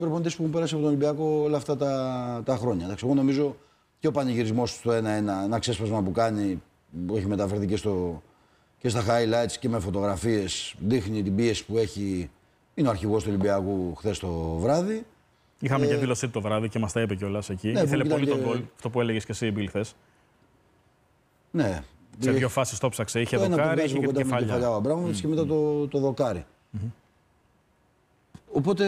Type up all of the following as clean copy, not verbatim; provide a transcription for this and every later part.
προπονητές που έχουν περάσει από τον Ολυμπιακό όλα αυτά τα χρόνια. Εντάξει, εγώ νομίζω και ο πανηγυρισμός στο 1-1, ένα ξέσπασμα που κάνει, που έχει μεταφερθεί και στα highlights και με φωτογραφίες, δείχνει την πίεση που έχει. Είναι ο αρχηγός του Ολυμπιακού χθες το βράδυ. Είχαμε και δήλωσή το βράδυ και μας τα είπε κιόλας εκεί. Ναι, ήθελε πολύ τον γκολ, αυτό που έλεγες και εσύ, Μπιλ, χθες. Ναι. Σε δύο φάσεις το ψάξε. Είχε δοκάρι, είχε και την κεφαλιά. Ο Αμπράμοβιτς και μετά το δοκάρι. Οπότε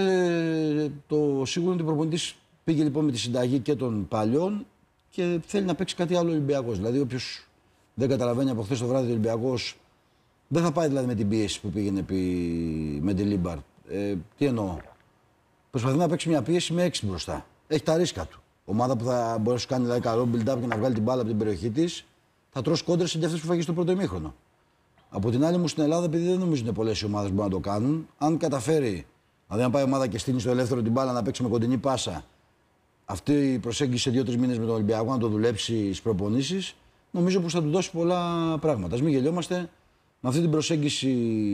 το σίγουρο είναι ότι ο προπονητής πήγε λοιπόν με τη συνταγή και των παλιών και θέλει να παίξει κάτι άλλο Ολυμπιακός. Δηλαδή, όποιος δεν καταλαβαίνει από χθες το βράδυ ο Ολυμπιακός δεν θα πάει δηλαδή με την πίεση που πήγαινε με τη Λίμπαρ. Τι εννοώ. Προσπαθεί να παίξει μια πίεση με 6 μπροστά. Έχει τα ρίσκα του. Ομάδα που θα μπορέσει να κάνει δηλαδή, καλό build-up και να βγάλει την μπάλα από την περιοχή της, θα τρώσει κόντρες σε αυτές που φάγει στο πρώτο ημίχρονο. Από την άλλη μου στην Ελλάδα, επειδή δεν νομίζω είναι πολλές οι ομάδες που μπορούν να το κάνουν, αν καταφέρει, δηλαδή αν πάει η ομάδα και στείλει στο ελεύθερο την μπάλα να παίξει με κοντινή πάσα, αυτή η προσέγγιση σε 2-3 μήνες με τον Ολυμπιακό να το δουλέψει στις προπονήσεις, νομίζω πως θα του δώσει πολλά πράγματα. Ας μην γελιόμαστε με αυτή την προσέγγιση,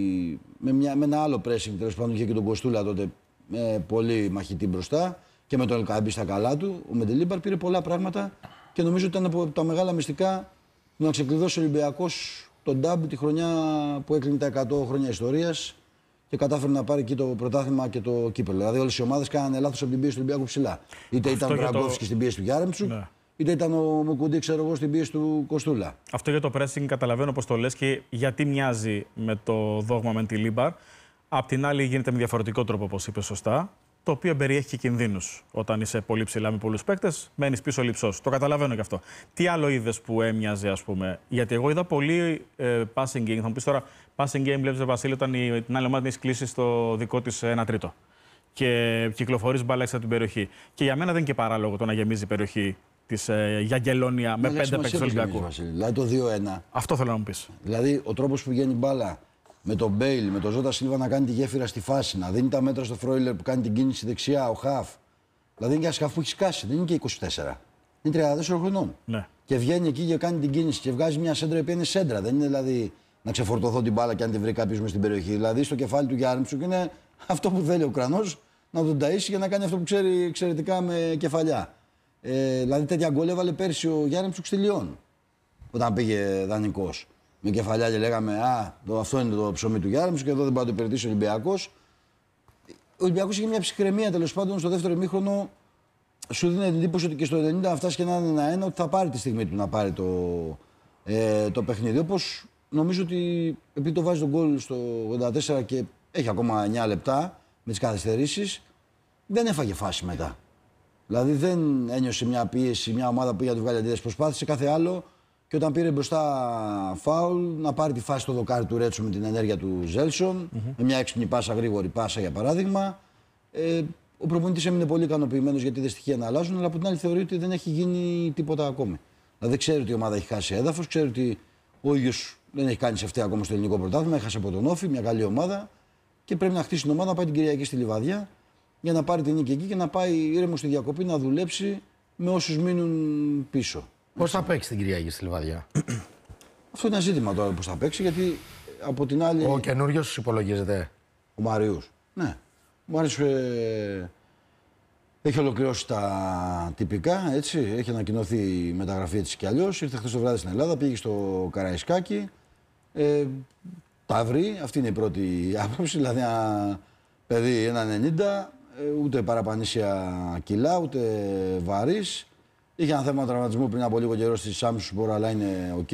με ένα άλλο pressing, τέλος πάντων είχε και τον Κοστούλα τότε με πολύ μαχητή μπροστά και με τον Ελκαμπή στα καλά του. Ο Μεντελίμπαρ πήρε πολλά πράγματα και νομίζω ότι ήταν από τα μεγάλα μυστικά να ξεκλειδώσει ο Ολυμπιακός τον ντάμπ τη χρονιά που έκλεινε τα 100 χρόνια ιστορίας και κατάφερε να πάρει εκεί το πρωτάθλημα και το κύπελλο. Δηλαδή, όλες οι ομάδες κάνανε λάθος από την πίεση του Ολυμπιακού ψηλά. Είτε ήταν ο Ραγκόφσκι στην πίεση του Γιάρεμτσουκ, είτε ήταν ο Μουκουντή, ξέρω εγώ, στην πίεση του Κοστούλα. Αυτό για το pressing καταλαβαίνω πώς το λες και γιατί μοιάζει με το δόγμα με τη Λίμπαρ. Απ' την άλλη, γίνεται με διαφορετικό τρόπο, όπως είπε σωστά, το οποίο περιέχει και κινδύνους. Όταν είσαι πολύ ψηλά με πολλούς παίκτες, μένεις πίσω λειψός. Το καταλαβαίνω και αυτό. Τι άλλο είδες που έμοιαζε, ας πούμε? Γιατί εγώ είδα πολύ passing game. Θα μου πεις τώρα, passing game βλέπεις, Βασίλη, όταν την άλλη ομάδα έχει κλείσει στο δικό της 1 τρίτο. Και κυκλοφορείς μπάλα έξω από την περιοχή. Και για μένα δεν είναι και παράλογο το να γεμίζει η περιοχή της Γιαγγελόνια με 5 παίκτες του Ολυμπιακού. Δηλαδή το 2-1. Αυτό θέλω να μου πεις. Δηλαδή ο τρόπος που βγαίνει μπάλα με τον Μπέιλ, με τον Ζώτα Σίλβα να κάνει τη γέφυρα στη φάση, να δίνει τα μέτρα στο Φρόιλερ που κάνει την κίνηση δεξιά, ο Χαφ. Δηλαδή είναι και ένα Χαφ που έχει σκάσει, δεν είναι και 24. Είναι 34 χρονών. Ναι. Και βγαίνει εκεί και κάνει την κίνηση και βγάζει μια σέντρα που είναι σέντρα. Δεν είναι δηλαδή να ξεφορτωθώ την μπάλα και αν τη βρει κάποιο μες στην περιοχή. Δηλαδή στο κεφάλι του Γιάρεμτσουκ είναι αυτό που θέλει ο Ουκρανός να τον ταΐσει για να κάνει αυτό που ξέρει εξαιρετικά με κεφαλιά. Δηλαδή τέτοια γκολ έβαλε πέρσι ο Γιάρεμτσουκ στη Λιόν όταν πήγε δανεικός. Με κεφαλιά και λέγαμε αυτό είναι το ψωμί του Γιάρεμτσουκ και εδώ δεν μπορεί να το υπηρετήσει ο Ολυμπιακός. Ο Ολυμπιακός είχε μια ψυχραιμία τέλος πάντων στο δεύτερο ημίχρονο. Σου δίνει την εντύπωση ότι και στο 90 να φτάσει και να είναι 1-1 ότι θα πάρει τη στιγμή του να πάρει το παιχνίδι. Όπως νομίζω ότι επειδή το βάζει τον γκολ στο 84 και έχει ακόμα 9 λεπτά με τις καθυστερήσεις, δεν έφαγε φάση μετά. Δηλαδή δεν ένιωσε μια πίεση, μια ομάδα που πήγε να του βγάλει αντίδραση. Προσπάθησε κάθε άλλο και όταν πήρε μπροστά φάουλ να πάρει τη φάση στο δοκάρι του Ρέτσο με την ενέργεια του Ζέλσον, με μια έξυπνη πάσα, γρήγορη πάσα για παράδειγμα. Ο προπονητής έμεινε πολύ ικανοποιημένος γιατί δεν στοιχεία να αλλάζουν, αλλά από την άλλη θεωρεί ότι δεν έχει γίνει τίποτα ακόμη. Δηλαδή ξέρει ότι η ομάδα έχει χάσει έδαφος, ξέρει ότι ο ίδιος δεν έχει κάνει σε αυτή ακόμα στο ελληνικό πρωτάθλημα, έχασε από τον Όφη, μια καλή ομάδα και πρέπει να χτίσει την ομάδα, να πάει την Κυριακή στη Λιβαδιά για να πάρει την νίκη εκεί και να πάει ήρεμο στη διακοπή να δουλέψει με όσους μείνουν πίσω. Πώς θα παίξει την Κυριακή στη Λιβαδιά? Αυτό είναι ένα ζήτημα τώρα πώς θα παίξει, γιατί από την άλλη. Ο καινούριος υπολογίζεται. Ο Μαριούς. Ναι. Ο Μάριους έχει ολοκληρώσει τα τυπικά, έτσι. Έχει ανακοινωθεί η μεταγραφή έτσι κι αλλιώς. Ήρθε χθες το βράδυ στην Ελλάδα, πήγε στο Καραϊσκάκι. Τα βρει, αυτή είναι η πρώτη άποψη. Δηλαδή ένα παιδί 1,90, ούτε παραπανήσια κιλά, ούτε βαρύς. Είχε ένα θέμα τραυματισμού πριν από λίγο καιρό στη Σάμσουσπορ, αλλά είναι οκ.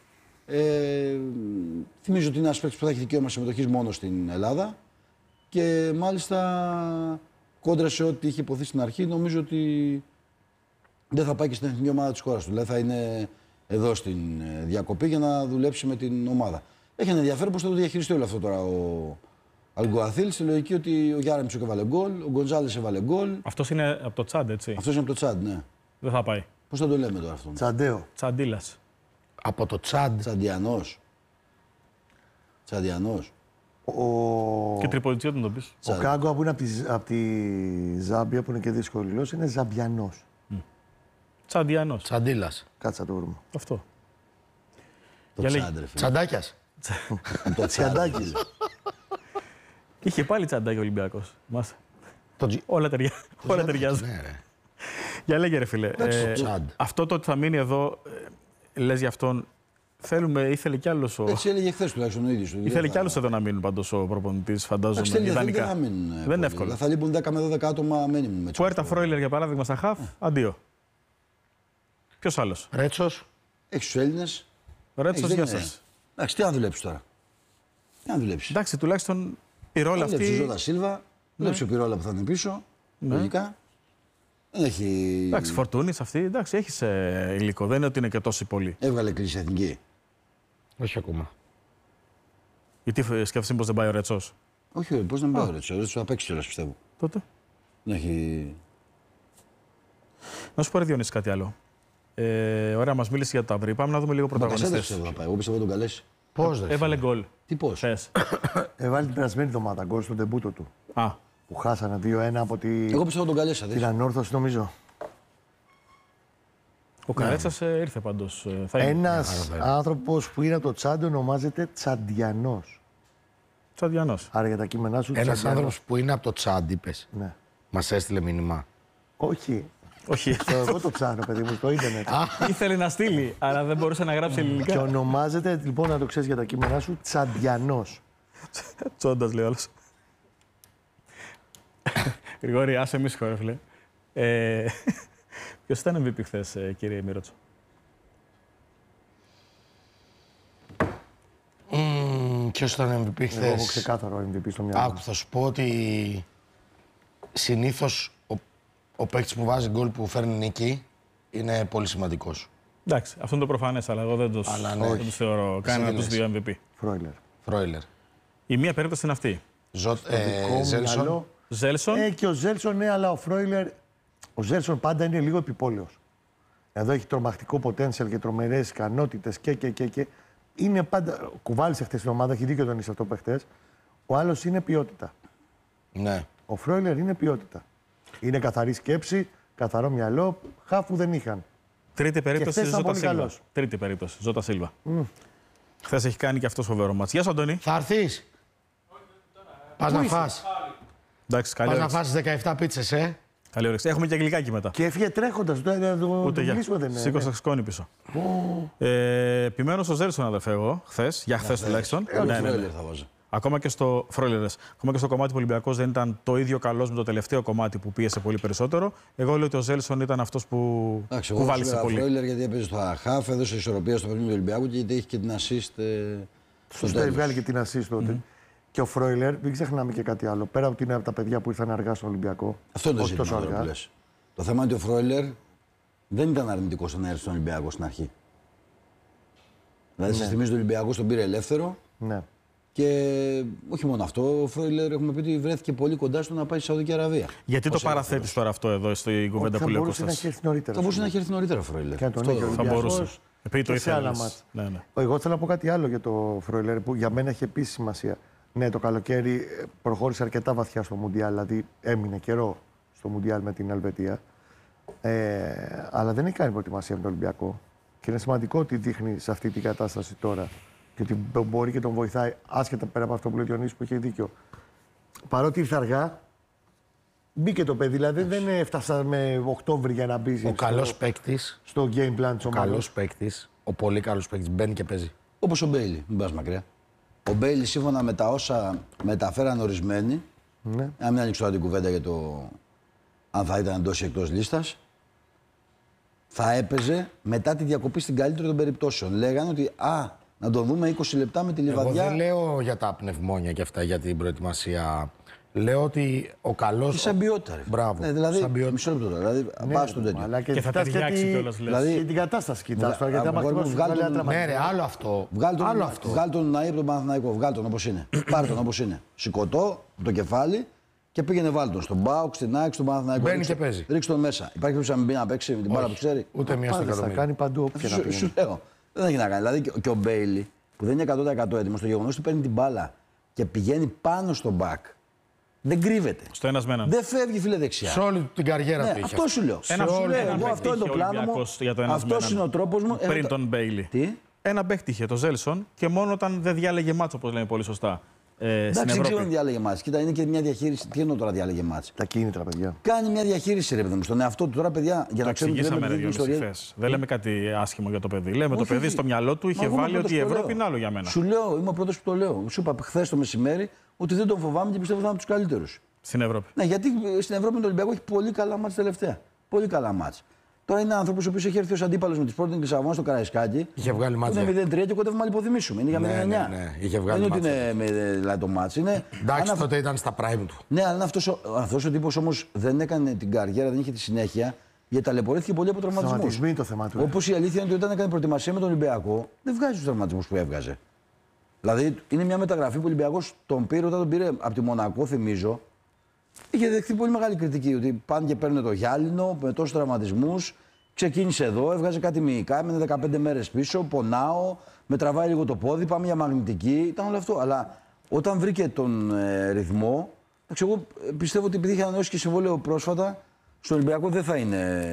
Θυμίζω ότι είναι ένας παίκτης που θα έχει δικαίωμα συμμετοχής μόνο στην Ελλάδα. Και μάλιστα κόντρα σε ό,τι είχε υποθεί στην αρχή, νομίζω ότι δεν θα πάει και στην εθνική ομάδα της χώρας του. Δηλαδή θα είναι εδώ στην διακοπή για να δουλέψει με την ομάδα. Έχει ένα ενδιαφέρον πώς θα το διαχειριστεί όλο αυτό τώρα ο Αλγκουαθίλ. Στη λογική ότι ο Γιάρεμτσουκ έβαλε γκολ, ο Γκοντζάλες έβαλε γκολ. Αυτός είναι από το Τσάντ, έτσι. Αυτός είναι από το Τσάντ, ναι. Δεν θα πάει. Πώς θα το λέμε τώρα αυτό? Τσαντέο. Τσαντίλας. Από το Τσάντ. Τσαντιανός. Τσαντιανός. Και τριπολιτσία του να το πεις. Ο Κάγκο που είναι από τη Ζάμπια, που είναι και δύσκολη γλώσσα, είναι Ζαμπιανός. Τσαντιανός. Τσαντίλας. Κάτσε να το βρούμε. Αυτό. Το Για Τσάντ, ρε φίλε. Τσαντάκιας. Το Τσαντάκι. Είχε πάλι τσαντάκι ο Ολυμπιακός. Μάστε. Όλα ταιριάζουν. Ναι, ρε. Για λέγε ρε φίλε. Τσάντ. Αυτό το ότι θα μείνει εδώ, λες για αυτόν, ήθελε κι άλλος Έτσι έλεγε χθες τουλάχιστον ο ίδιος. Ήθελε κι άλλος εδώ να μείνουν πάντως ο προπονητής, φαντάζομαι. Θέλει Ιδανικά. να μείνουν. Δεν είναι εύκολο. Θα λείπουν 10 με 12 άτομα μένουν. Πουέρτα Φρόιλερ για παράδειγμα στα χαφ, αντίο. Ποιος άλλος? Ρέτσος. Έχεις τους Έλληνες. Ρέτσος, δεν γεια είναι. σας. Εντάξει, τι να δουλέψει τώρα. Τι να δουλέψει. Εντάξει, τουλάχιστον η ρόλα Δουλέψει ο αυτή. Ζώτα Σίλβα, δουλέψει ο Πυρόλα που θα είναι πίσω. Λογικά. Δεν έχει. Εντάξει, Φορτούνης αυτή, εντάξει, έχεις υλικό. Δεν είναι ότι είναι και τόσοι πολλοί. Έβγαλε κλίση εθνική. Όχι ακόμα. Γιατί σκέφτεσαι πως δεν πάει ο Ρέτσος. Όχι, πώς να μην πάει ο Ρέτσος. Ο Ρέτσος θα παίξει κιόλας πιστεύω. Τότε. Δεν έχει. Να σου πω ρε Διονύση κάτι άλλο. Ωραία, μας μίλησε για το Ταυρί. Πάμε να δούμε λίγο Μπακασέτας πρωταγωνιστές. πιστεύω θα πάει. Εγώ πιστεύω θα τον καλέσει. Πώς δεν. Έβαλε γκολ. Τι πώς. Θες. Έβαλε την περασμένη εβδομάδα γκολ στον τεμπούτο του. Α, Που χάσανε 2-1 από Εγώ πιστεύω θα τον καλέσει. την Ανόρθωση, νομίζω. ο Καρέτσας ήρθε πάντως. Θα είναι. Ένας άνθρωπος που είναι από το Τσάντ ονομάζεται Τσαντιανός. Τσαντιανός. Άρα για τα κείμενά σου. Ένας Τσαντιανός. άνθρωπος που είναι από το Τσάντ, είπες. Ναι. Μας έστειλε μήνυμα. Όχι. Όχι. Εγώ το ψάχνω, παιδί μου, στο ίντερνετ. Ήθελε να στείλει, αλλά δεν μπορούσε να γράψει Και ελληνικά. ονομάζεται, λοιπόν, να το ξέρεις για τα κείμενά σου, Τσαντιανός. Τσόντας λέει όλος. Γρηγόρη, άσε μη συγχωρέ, φίλε. Ποιος ήταν MVP χθες, κύριε Μύροτσο? Ποιος ήταν MVP Εγώ έχω χθες? ξεκάθαρο MVP στο μυαλό μου. Άκου, θα σου πω ότι συνήθως ο παίκτης που βάζει γκολ που φέρνει νίκη είναι πολύ σημαντικός. Εντάξει, αυτό είναι το προφανές, αλλά εγώ δεν Αλλά ναι. τους θεωρώ κανένα από τους δύο MVP. Φρόιλερ. Φρόιλερ. Η μία περίπτωση είναι αυτή. Δικό μου Ζέλσον. μυαλό. Ζέλσον, Και ο Ζέλσον, ναι, αλλά ο Φρόιλερ. Ο Ζέλσον πάντα είναι λίγο επιπόλαιος. Εδώ έχει τρομακτικό potential και τρομερές ικανότητες και. Είναι πάντα. Κουβάλισε χθες την ομάδα, έχει δίκιο τον αυτό που χθες. Ο άλλος είναι ποιότητα. Ναι. Ο Φρόιλερ είναι ποιότητα. Είναι καθαρή σκέψη, καθαρό μυαλό, χάφου δεν είχαν. τρίτη περίπτωση χθες ήταν Ζώτα πολύ Σίλβα. καλός. Τρίτη περίπτωση, Ζώτα Σίλβα. Χθες έχει κάνει και αυτό φοβερό μάτς. Γεια σου, Αντώνη. Θα έρθεις. Πας να φας. Εντάξει, καλή Πας να όρεξη. φας 17 πίτσες, Καλή όρεξη. Έχουμε και γλυκάκι μετά. Και έφυγε τρέχοντας. Ούτε για. μιλήσουμε δεν είναι. Σήκωσα σκόνη πίσω. Επιμένω στο Ζέλσον, αδερφέ, εγώ, χθες, για χθες τουλάχιστον. Εγώ Ναι, ναι, ναι. Φρόιλερ θα βάζω. Ακόμα και στο Φρόιλερες. Ακόμα και στο κομμάτι που ο Ολυμπιακός δεν ήταν το ίδιο καλός με το τελευταίο κομμάτι που πίεσε πολύ περισσότερο. Εγώ λέω ότι ο Ζέλσον ήταν αυτός που Εντάξει, κουβάλισε εγώ πολύ. Φρόιλερ γιατί έπαιζε στο χαφ, έδωσε ισορροπία στο παιχνίδι του Ολυμπιακού και γιατί έχει και την assist. Στο Σωστά, έχει τέλος. βγάλει και την assist τότε. Και ο Φρόιλερ, μην ξεχνάμε και κάτι άλλο. Πέρα από ότι είναι από τα παιδιά που ήρθαν αργά στον Ολυμπιακό. Αυτό είναι το όχι ζήτημα τόσο τώρα που αργά. λες. Το θέμα είναι ότι ο Φρόιλερ δεν ήταν αρνητικό να έρθει στον Ολυμπιακό στην αρχή. Δηλαδή, στη στιγμή του Ολυμπιακού τον πήρε ελεύθερο Ναι. και όχι μόνο αυτό, ο Φρόιλερ έχουμε πει ότι βρέθηκε πολύ κοντά στο να πάει στη Σαουδική Αραβία. Γιατί το Ως παραθέτεις τώρα αυτό εδώ στην κουβέντα Θα που λέει ο μπορούσε να Κώστας? έχει έρθει νωρίτερα. Θα μπορούσε να έχει έρθει νωρίτερα ο Φρόιλερ. Και να τον Αυτό- έχει ο Θα Ολυμπιακός μπορούσε. Επειδή το και σε άλλα ήθελες. μάτς. Ναι, ναι. Εγώ θέλω να πω κάτι άλλο για το Φρόιλερ που για μένα έχει επίσης σημασία. Ναι, το καλοκαίρι προχώρησε αρκετά βαθιά στο Μουντιάλ, δηλαδή έμεινε καιρό στο Μουντιάλ με την Ελβετία. Αλλά δεν έχει κάνει προετοιμασία με τον Ολυμπιακό. Και είναι σημαντικό ότι δείχνει σε αυτή την κατάσταση τώρα και ότι μπορεί και τον βοηθάει, άσχετα πέρα από αυτό που λέει ο Διονύσης που είχε δίκιο. Παρότι ήρθε αργά, μπήκε το παιδί. Δηλαδή δεν έφτασα με Οκτώβρη για να μπει Ο καλός παίκτης, στο game plan της ο ομάδας. καλός παίκτης, ο πολύ καλός παίκτης μπαίνει και παίζει. Όπως ο Μπέιλι, μην πας μακριά. Ο Μπέιλι, σύμφωνα με τα όσα μεταφέραν ορισμένοι, Ναι. να μην ανοίξω την κουβέντα για το αν θα ήταν εντός ή εκτός λίστας, θα έπαιζε μετά τη διακοπή στην καλύτερη των περιπτώσεων. Λέγανε ότι να τον δούμε 20 λεπτά με τη Εγώ Λιβαδιά. δεν λέω για τα πνευμόνια και αυτά για την προετοιμασία. Λέω ότι ο καλός. Και σαν ποιότητα, ρε. Μπράβο. Ναι, δηλαδή, σαν ποιότητα. μισό λεπτό τώρα. Δηλαδή, πας στον τέτοιο. Αλλά Και θα κοιτάς ταιριάξει κιόλας, λες. Δηλαδή, και την κατάσταση κοιτάς τώρα, γιατί άμα βγάλ' χτυπάς τον- βγάλει ένα τραυματισμό. Ναι, ρε, άλλο αυτό. Βγάλ' τον Ναΐ από τον Παναθηναϊκό. Βγάλ' τον όπως είναι. Πάρ' τον όπως είναι. Σηκωτό, το κεφάλι και πήγαινε βάλ' τον. Στον Μπάουκ, στην ΑΕΚ, στον Παναθηναϊκό. Μπαίνει Ρίξε- και παίζει. Ρίξε τον μέσα. Υπάρχει περίπτωση να μην μπει να παίξει με την μπάλα που ξέρει. Ούτε μία στο Πάντες θα εκατομμύριο. κάνει παντού όπου και να Σου πήγαινε. λέω. Δεν έχει να κάνει. Δηλαδή και ο Μπέιλι που δεν είναι 100% έτοιμο, το γεγονός ότι παίρνει την μπάλα και πηγαίνει πάνω στο μπακ. Δεν κρύβεται. Στο ένας με έναν. Δεν φεύγει φίλε δεξιά. Σε όλη την καριέρα Ναι, του είχε. αυτό σου λέω. Ένα Σου λέω, ένα εγώ παίκτη αυτό είναι το είχε ο πλάνο μου. Ολυμπιακός για το ένας με Αυτό έναν. είναι ο τρόπος μου. Πριν τον Μπέιλι. Τι? Ένα παίκτη είχε, το Ζέλσον, και μόνο όταν δεν διάλεγε μάτσο, όπως λένε πολύ σωστά. στην Εντάξει, δεν ξέρω αν Ευρώπη. διάλεγε μάτς. Κοίτα, είναι και μια διαχείριση. Τι εννοώ τώρα διάλεγε μάτς. Τα κίνητρα, παιδιά. Κάνει μια διαχείριση, ρε παιδί μου, στον εαυτό του. Τώρα, παιδιά, για Το να ξέρουμε τι εξηγήσαμε, λέμε ρε την Διονύση, ιστορία. χθες. Δεν λέμε κάτι άσχημο για το παιδί. Λέμε το Όχι, παιδί όχι. στο μυαλό του Μα είχε εγώ είμαι βάλει πρώτος ότι η που το Ευρώπη λέω. είναι άλλο για μένα. Σου λέω, είμαι ο πρώτος που το λέω. Σου είπα χθες το μεσημέρι ότι δεν τον φοβάμαι και πιστεύω ότι θα είναι από τους καλύτερους. Στην Ευρώπη. Ναι, γιατί στην Ευρώπη με τον Ολυμπιακό έχει πολύ καλά μάτς τελευταία. Πολύ καλά μάτς. Τώρα είναι άνθρωπο ο οποίος έχει έρθει ως αντίπαλος με τη Sporting Λισαβόνα στο Καραϊσκάκι. Είχε βγάλει μάτς. Είναι 0-3 και κοντεύουμε να υποδημήσουμε. Είναι για 0-9. Ναι, είχε βγάλει Δεν είναι ότι μάτς. είναι δηλαδή, το μάτς. Είναι... Εντάξει, αν τότε ήταν στα prime του. Ναι, αλλά αυτός ο τύπος όμως δεν έκανε την καριέρα, δεν είχε τη συνέχεια, γιατί ταλαιπωρήθηκε πολύ από τραυματισμούς. Τραυματισμοί είναι το θέμα του. Όπως η αλήθεια είναι ότι όταν έκανε προετοιμασία με τον Ολυμπιακό, δεν βγάζει τους τραυματισμούς που έβγαζε. Δηλαδή είναι μια μεταγραφή που ο Ολυμπιακός τον πήρε όταν τον πήρε από τη Μονακό, θυμίζω. Είχε δεχθεί πολύ μεγάλη κριτική ότι πάνε και παίρνουν το γυάλινο με τόσους τραυματισμούς. Ξεκίνησε εδώ, έβγαζε κάτι μυϊκά, έμενε 15 μέρες πίσω, πονάω, με τραβάει λίγο το πόδι, πάμε για μαγνητική. Ήταν όλο αυτό. Αλλά όταν βρήκε τον ρυθμό, εντάξει, εγώ πιστεύω ότι επειδή είχε ανανεώσει και συμβόλαιο πρόσφατα, στον Ολυμπιακό δεν θα είναι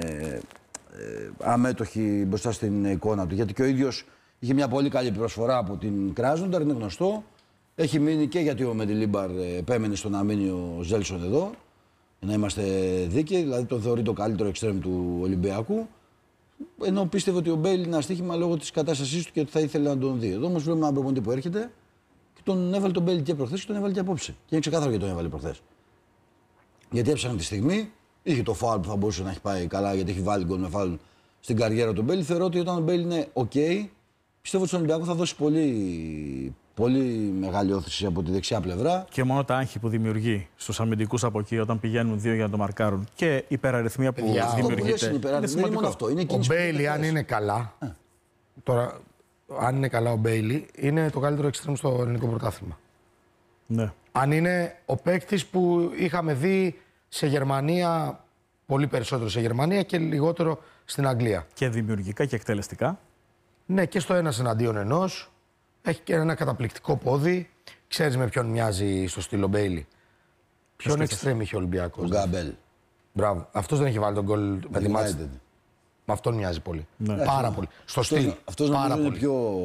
αμέτωχοι μπροστά στην εικόνα του. Γιατί και ο ίδιος είχε μια πολύ καλή προσφορά από την Κράσνονταρ, είναι γνωστό. Έχει μείνει και γιατί ο Μεντιλίμπαρ επέμενε στο να μείνει ο Ζέλσον εδώ. Να είμαστε δίκαιοι, δηλαδή τον θεωρεί το καλύτερο εξτρέμ του Ολυμπιακού. Ενώ πίστευε ότι ο Μπέιλ είναι ένα στοίχημα λόγω τη κατάστασή του και ότι θα ήθελε να τον δει. Εδώ όμω βλέπουμε έναν προπονητή που έρχεται και τον έβαλε τον Μπέιλ και προχθές και τον έβαλε και απόψε. Και είναι ξεκάθαρο γιατί τον έβαλε προχθές. Γιατί έψαχνε τη στιγμή, είχε το φάουλ που θα μπορούσε να έχει πάει καλά γιατί έχει βάλει γκολ με φάουλ στην καριέρα του Μπέιλ. Θεωρώ ότι όταν ο Μπέιλ είναι OK, πιστεύω ότι στον Ολυμπιακό θα δώσει πολύ μεγάλη όθηση από τη δεξιά πλευρά. Και μόνο τα άγχη που δημιουργεί στους αμυντικούς από εκεί όταν πηγαίνουν δύο για να το μαρκάρουν και η υπεραριθμία που Παιδιά, αυτό που λες δημιουργείται. είναι υπεραριθμία, δεν είναι μόνο αυτό. Είναι Ο κίνηση που Μπέιλι, αν θες. είναι καλά. Τώρα, αν είναι καλά ο Μπέιλι, είναι το καλύτερο εξτρέμ στο ελληνικό πρωτάθλημα. Ναι. Αν είναι ο παίκτη που είχαμε δει σε Γερμανία, πολύ περισσότερο σε Γερμανία και λιγότερο στην Αγγλία. Και δημιουργικά και εκτελεστικά. Ναι, και στο ένας εναντίον ενός. Έχει και ένα καταπληκτικό πόδι. Ξέρεις με ποιον μοιάζει στο στυλ ο Μπέιλι. Ποιον εξτρέμ είχε ο Ο Ολυμπιακός. Γκάμπελ. Μπράβο. Αυτός δεν έχει βάλει τον γκολ με τη μάτσα. United. Με αυτόν μοιάζει πολύ. Ναι. Πάρα πολύ. Στο στυλ. Αυτός Πάρα νομίζω είναι πολύ.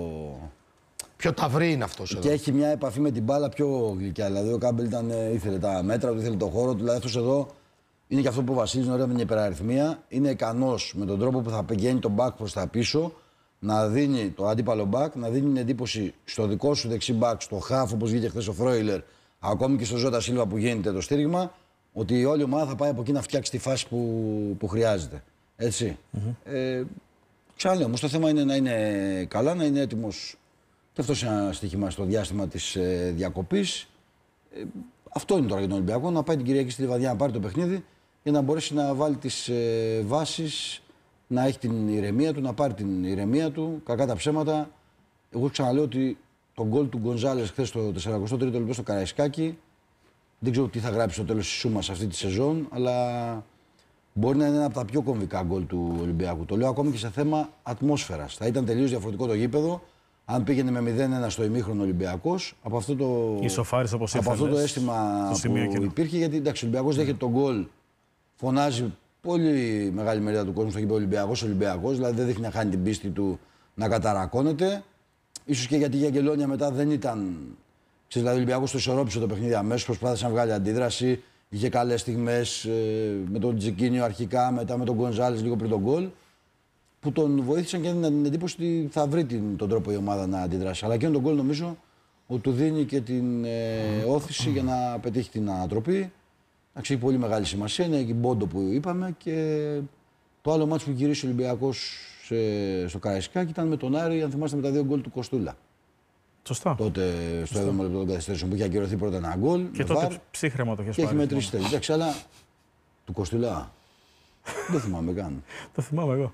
πιο. Πιο ταυρί είναι αυτός εδώ. Και έχει μια επαφή με την μπάλα πιο γλυκιά. Δηλαδή ο Κάμπελ ήθελε τα μέτρα του, ήθελε το χώρο του. Δηλαδή αυτός εδώ είναι και αυτό που ο Βασίλης ωραία με την υπεραριθμία. Είναι ικανός με τον τρόπο που θα πηγαίνει τον back προς τα πίσω, να δίνει το αντίπαλο back, να δίνει την εντύπωση στο δικό σου δεξί back, στο half όπως βγήκε χθες ο Φρόιλερ, ακόμη και στο Ζώτα Σίλβα που γίνεται το στήριγμα, ότι όλη η ομάδα θα πάει από εκεί να φτιάξει τη φάση που χρειάζεται. Έτσι. Ξαναλέω, όμως το θέμα είναι να είναι καλά, να είναι έτοιμος. Και αυτό είναι ένα στοίχημα στο διάστημα της διακοπής. Αυτό είναι τώρα για τον Ολυμπιακό, να πάει την Κυριακή στη Λιβαδιά να πάρει το παιχνίδι για να μπορέσει να βάλει τις βάσεις, να έχει την ηρεμία του, να πάρει την ηρεμία του. Κακά τα ψέματα. Εγώ ξαναλέω ότι το γκολ του Γκονζάλες χθες στο 43ο λεπτό στο Καραϊσκάκι, δεν ξέρω τι θα γράψει στο τέλος της Σούμας αυτή τη σεζόν, αλλά μπορεί να είναι ένα από τα πιο κομβικά γκολ του Ολυμπιακού. Το λέω ακόμη και σε θέμα ατμόσφαιρας. Θα ήταν τελείως διαφορετικό το γήπεδο αν πήγαινε με 0-1 στο ημίχρονο Ολυμπιακός από αυτό το, Ισοφάρισε όπως από αυτό το ήθελες, αίσθημα στο σημείο που εκείνο. υπήρχε. Γιατί εντάξει, ο Ολυμπιακός δέχεται τον γκολ, φωνάζει πολύ μεγάλη μερίδα του κόσμου στο γήπεδο Ολυμπιακός, δηλαδή δεν δείχνει να χάνει την πίστη του, να καταρακώνεται. Ίσως και γιατί η Αγγελόνια μετά δεν ήταν. Ξέρεις, δηλαδή ο Ολυμπιακός το ισορρόπησε το παιχνίδι αμέσως, προσπάθησε να βγάλει αντίδραση. Είχε καλές στιγμές με τον Τζικίνιο αρχικά, μετά με τον Γκονζάλες λίγο πριν τον γκολ, που τον βοήθησαν και έδιναν την εντύπωση ότι θα βρει τον τρόπο η ομάδα να αντιδράσει. Αλλά και τον γκολ νομίζω ότι του δίνει και την όθηση για να πετύχει την ανατροπή. Έχει πολύ μεγάλη σημασία. Είναι η Μπόντο που είπαμε και το άλλο μάτσο που γυρίσει ο Ολυμπιακός στο Καραϊσκάκι ήταν με τον Άρη, αν θυμάστε, με τα 2 γκολ του Κοστούλα. Σωστά. Τότε στο 7ο λεπτό των καθυστερήσεων που είχε ακυρωθεί πρώτα ένα γκολ. Και τότε ψύχρεμα το και έχεις έχει πάρει. μετρήσει τέλει. Εντάξει, αλλά του Κοστούλα δεν θυμάμαι καν. Το θυμάμαι εγώ.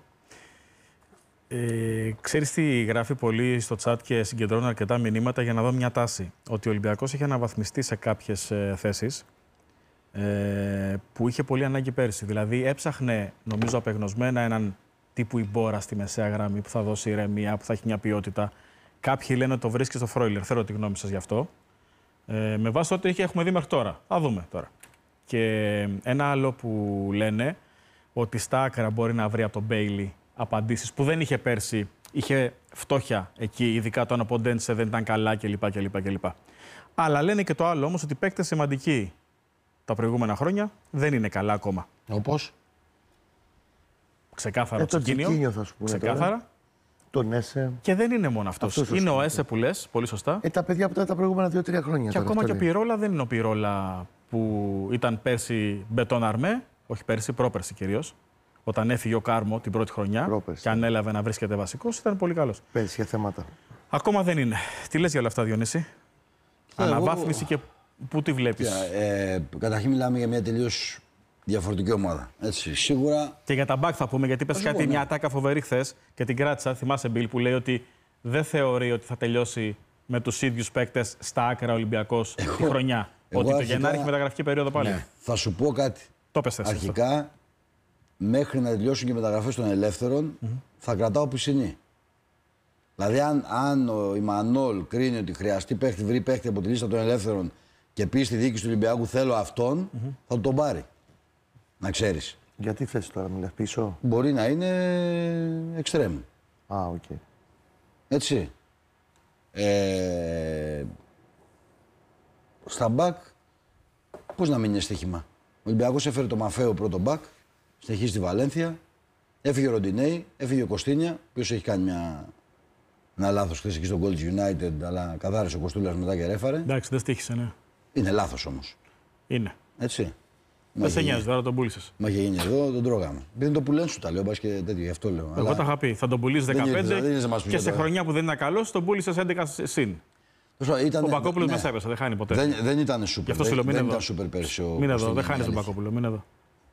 Ξέρεις τι γράφει πολύ στο chat και συγκεντρώνω αρκετά μηνύματα για να δω μια τάση. Ότι ο Ολυμπιακός έχει αναβαθμιστεί σε κάποιες θέσεις που είχε πολύ ανάγκη πέρσι. Δηλαδή έψαχνε, νομίζω απεγνωσμένα, έναν τύπου Ιμπόρα στη μεσαία γραμμή που θα δώσει ηρεμία, που θα έχει μια ποιότητα. Κάποιοι λένε ότι το βρίσκει στο Φρόιλερ. Θέλω τη γνώμη σας γι' αυτό. Με βάση ό,τι έχουμε δει μέχρι τώρα. Θα δούμε τώρα. Και ένα άλλο που λένε ότι στα άκρα μπορεί να βρει από τον Μπέιλι απαντήσεις που δεν είχε πέρσι. Είχε φτώχεια εκεί, ειδικά το Αναποντένσε δεν ήταν καλά κλπ. Αλλά λένε και το άλλο όμως, ότι παίκτες σημαντικοί τα προηγούμενα χρόνια δεν είναι καλά ακόμα. Όπως. Ξεκάθαρα το Τσικίνιο. Τσικίνιο θα σου πούνε Ξεκάθαρα. τώρα. Τον Έσε. Και δεν είναι μόνο αυτός. Αυτός Είναι σωστό. ο Έσε που λες, πολύ σωστά. Τα παιδιά που ήταν τα προηγούμενα 2-3 χρόνια. Και τώρα, ακόμα αυτό και ο λέει. Πιρόλα δεν είναι ο Πιρόλα που ήταν πέρσι μπετόν αρμέ, όχι πέρσι, πρόπερσι κυρίως. Όταν έφυγε ο Κάρμο την πρώτη χρονιά Πρόπερσι. και ανέλαβε να βρίσκεται βασικός, ήταν πολύ καλός. Πέρσι για θέματα. Ακόμα δεν είναι. Τι λες για όλα αυτά, Διονύση? Εγώ- Αναβάθμιση και πού τη βλέπεις? Καταρχήν μιλάμε για μια τελείως διαφορετική ομάδα. Έτσι, σίγουρα. Και για τα μπακ θα πούμε, γιατί είπες Ας πω, κάτι ναι. μια ατάκα φοβερή χθες και την κράτησα. Θυμάσαι, Μπιλ, που λέει ότι δεν θεωρεί ότι θα τελειώσει με τους ίδιους παίκτες στα άκρα Ολυμπιακός τη χρονιά. εγώ Ότι το αρχικά- Γενάρη έχει μεταγραφική περίοδο πάλι. Ναι. Θα σου πω κάτι. Το πες θες αυτό. Αρχικά, μέχρι να τελειώσουν και οι μεταγραφές των ελεύθερων, θα κρατάω πισινή. Δηλαδή, αν ο Ιμανόλ κρίνει ότι χρειαστεί παίχτη, βρει παίχτη από τη λίστα των ελεύθερων και πει στη διοίκηση του Ολυμπιακού θέλω αυτόν, θα τον πάρει. Να ξέρεις. Γιατί θες τώρα, μιλάς πίσω. Μπορεί να είναι εξτρέμ. Α, οκ. Έτσι. Στα μπακ, πώς να μην είναι στοίχημα. Ο Ολυμπιακός έφερε το Μαφέο πρώτο μπακ, συνεχίζει στη Βαλένθια, έφυγε ο Ροντινέη, έφυγε ο Κωστίνια, ο οποίος έχει κάνει ένα λάθος χθες εκεί στο Gold United, αλλά καθάρισε ο Κωστούλας μετά και ρέφαρε. Εντάξει, δεν στήχησε, ναι. Είναι λάθος όμως. Είναι. Έτσι. Δεν σε νοιάζει, τώρα τον πούλησες. Μα είχε γίνει εδώ, τον τρώγαμε. Επειδή το πουλέν σου τα λέω, πας και τέτοιο, γι' αυτό λέω. Εγώ τα είχα πει. Θα τον πουλήσει δεν 15 ήρθε, δεν ήρθε να μας πεις και σε τώρα. χρονιά που δεν ήταν καλό, τον πούλησε 11 συν. Ο Μπακόπουλος μέσα έπεσε, δεν χάνει ποτέ. Δεν ήταν σούπερ. Γι' αυτό σου λέω, μην δεν εδώ. ήταν σούπερ πέρσι. Μην εδώ, δεν χάνει τον Μπακόπουλο. Μην εδώ.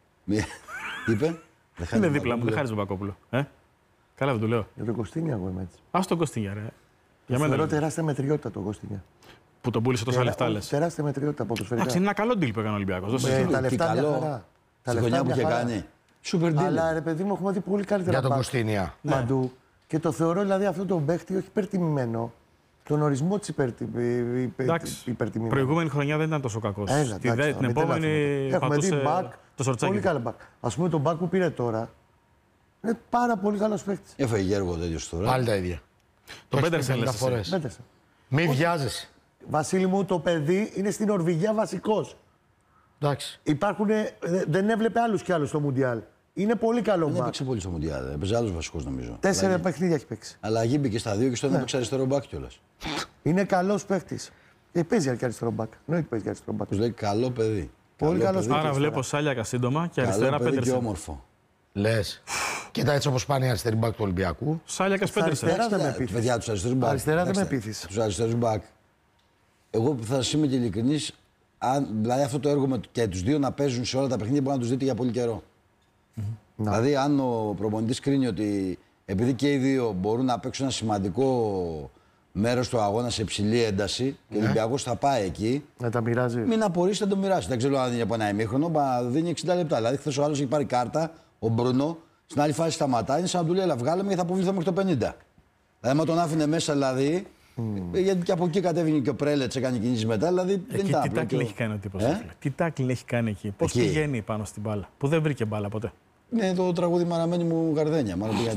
Είπε. Είναι δίπλα μου, δεν χάνει τον Μπακόπουλο. Καλά, δεν του λέω. Για τον Κωστίνια εγώ είμαι έτσι. Α τον Κωστίνια, ρε. Για Θεωρώ μένα. τεράστια μετριότητα τον Κωστίνια. Που τον πούλησε τόσα λεφτά, λε. Τεράστια μετριότητα ποδοσφαιρικά. Εντάξει, είναι ένα καλό deal που έκανε ο Ολυμπιακός. Τα λεφτά μια χαρά. Τα Στη λεφτά χρονιά που μια είχε χαρά. κάνει. Σούπερ Αλλά deal. ρε παιδί μου, έχουμε δει πολύ καλύτερα Για τον μπακ Κωστίνια. παντού. Και το θεωρώ δηλαδή αυτό τον παίχτη όχι υπερτιμημένο. Τον ορισμό τη Εντάξει, υπερτιμημένο. προηγούμενη χρονιά δεν ήταν τόσο κακό. Έλα, εντάξει, Την μην επόμενη τρελαθούμε. Έχουμε δει πατούσε μπακ, το σορτσάκι. πολύ καλό μπακ. Ας πούμε τον μπακ που πήρε τώρα είναι πάρα πολύ καλός παίχτης. Έφαγε Γιώργο τέτοιο τώρα. Πάλι τα ίδια. Τον Το Πέντερσεν λες εσύ. φορές. Πέτρεσε. Μη βιάζεσαι. Βασίλη μου, το παιδί είναι στην Νορβηγία βασικός. Εντάξει. Δεν έβλεπε άλλους κι άλλους στο Μουντιάλ. Είναι πολύ καλό Δεν μπακ. έπαιξε πολύ στο Μουντιάλ. Έπαιζε άλλο βασικό νομίζω. 4 παιχνίδια έχει παίξει. Αλλά μπήκε στα 2 και στο ένα έπαιξε αριστερό μπακ κιόλα. Είναι καλός παίχτης. Παίζει και αριστερό μπακ. Εννοείται παίζει και αριστερό μπακ. Του λέει καλό παιδί. Πολύ καλός παιδί. Άρα βλέπω Σάλιακα σύντομα και αριστερά Καλό παιδί και Πέντερσεν. όμορφο. Λες. Κοίτα έτσι όπως πάνε οι αριστεροί μπακ του Ολυμπιακού. Σάλιακα Στα Πέντερσεν. αριστερά δεν με Παιδιά, πείθεις. του αριστερού μπακ. Αριστερά δεν με πείθεις. Του αριστερού μπακ. Εγώ που θα σα είμαι και ειλικρινή, δηλαδή αυτό το έργο με και του δύο να παίζουν σε όλα τα παιχνίδια μπορεί να του δείτε για πολύ καιρό. Δηλαδή, αν ο προπονητής κρίνει ότι επειδή και οι δύο μπορούν να παίξουν ένα σημαντικό μέρος του αγώνα σε υψηλή ένταση και ο Ολυμπιακός θα πάει εκεί, Να τα μοιράζει. μην απορρίσει να το μοιράσει. Δεν ξέρω αν δίνει από ένα ημίχρονο, μα δίνει 60 λεπτά. Δηλαδή, χθες ο άλλος έχει πάρει κάρτα, ο Μπρούνο, στην άλλη φάση σταματάει, είναι σαν να του λέει: Ελά, βγάλε με και θα αποβληθώ μέχρι το 50. Δηλαδή, άμα τον άφηνε μέσα, δηλαδή. Γιατί και από εκεί κατέβηκε και ο Πρέλετς έκανε κινήσεις μετά, δηλαδή δεν Εκεί ήταν τι απλό. τάκλιν έχει κάνει ο τύπος. Ε? Τι τάκλιν έχει κάνει εκεί. Πώς Εκεί. πηγαίνει πάνω στην μπάλα. Που δεν βρήκε μπάλα ποτέ. Ναι, το τραγούδι Μαραμένη μου Γαρδένια. Μάλλον πήγα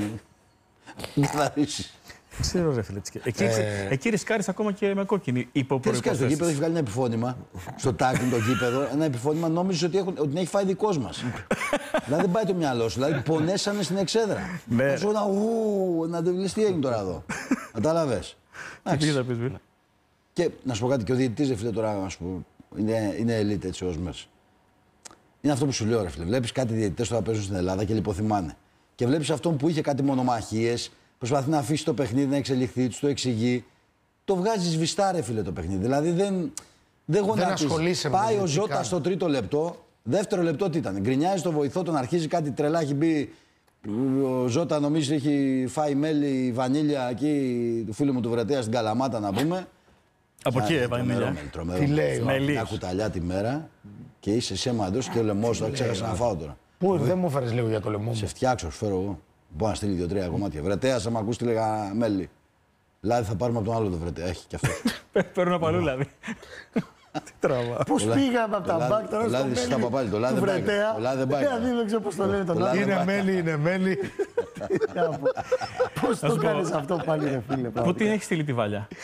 να καθαρίσει. Δεν ξέρω, ρε φίλε. Εκεί ρισκάρεις ακόμα και με κόκκινη. Υπό Τι στο γήπεδο έχει προϋποθέσεις. βγάλει ένα επιφώνημα. Στο τάκλιν το γήπεδο. Ένα επιφώνημα νόμιζε ότι την έχει φάει δικό μα. Δηλαδή δεν πάει το μυαλό σου. Δηλαδή πονέσανε στην εξέδρα. Ναι. Σου να το λες τι έγινε τώρα εδώ. Κατάλαβε. Τι θα πεις, Βίλ. Και να σου πω κάτι, και ο διαιτητής, ρε φίλε, τώρα να σου πω, είναι elite έτσι ως μέσα. Είναι αυτό που σου λέω, ρε φίλε. Βλέπεις κάτι διαιτητές τώρα παίζουν στην Ελλάδα και λιποθυμάνε. Και βλέπεις αυτόν που είχε κάτι μονομαχίες, προσπαθεί να αφήσει το παιχνίδι να εξελιχθεί, του το εξηγεί. Το βγάζει σβηστά, ρε φίλε, το παιχνίδι. Δηλαδή δεν γονατίζει. ασχολείσαι με Πάει το ο τι Ζώτα κάνει. στο τρίτο λεπτό. Δεύτερο λεπτό τι ήταν. Γκρινιάζει το βοηθό, τον αρχίζει κάτι τρελά, έχει μπει. Ο Ζώτα νομίζω έχει φάει μέλι, βανίλια εκεί του φίλου μου του Βρετέα στην Καλαμάτα να πούμε. Από εκεί έβαλε. Τι λέει, Μελί. Μια κουταλιά τη μέρα και είσαι σε μαντός και ο λαιμός, τώρα ξέχασα να φάω τώρα. Πού δεν μου έφερες λίγο για το λαιμό Σε μου. φτιάξω, σου φέρω εγώ. Μπορώ να στείλει 2-3 κομμάτια. Βρετέας, άμα ακούς, τι λέγα μέλι. Λάδι θα πάρουμε από τον άλλο το Βρετέα. Έχει κι αυτό. Παίρνω από αλλού, δηλαδή. Τι τραβά. Πώς πήγαμε από τα λάδι- μπακ τώρα το στο λάδι στα μέλι παπάλια, το λάδι του δεν πάει. Βρετέα. Το λάδι δεν πάει. Δηλαδή δεν ξέρω πώς το λένε τον Το λάδι άλλο. δεν πάει. Είναι μέλι. Πώς το σου πω. κάνεις αυτό πάλι, ρε φίλε. Πού την έχει στείλει τη Βάλια.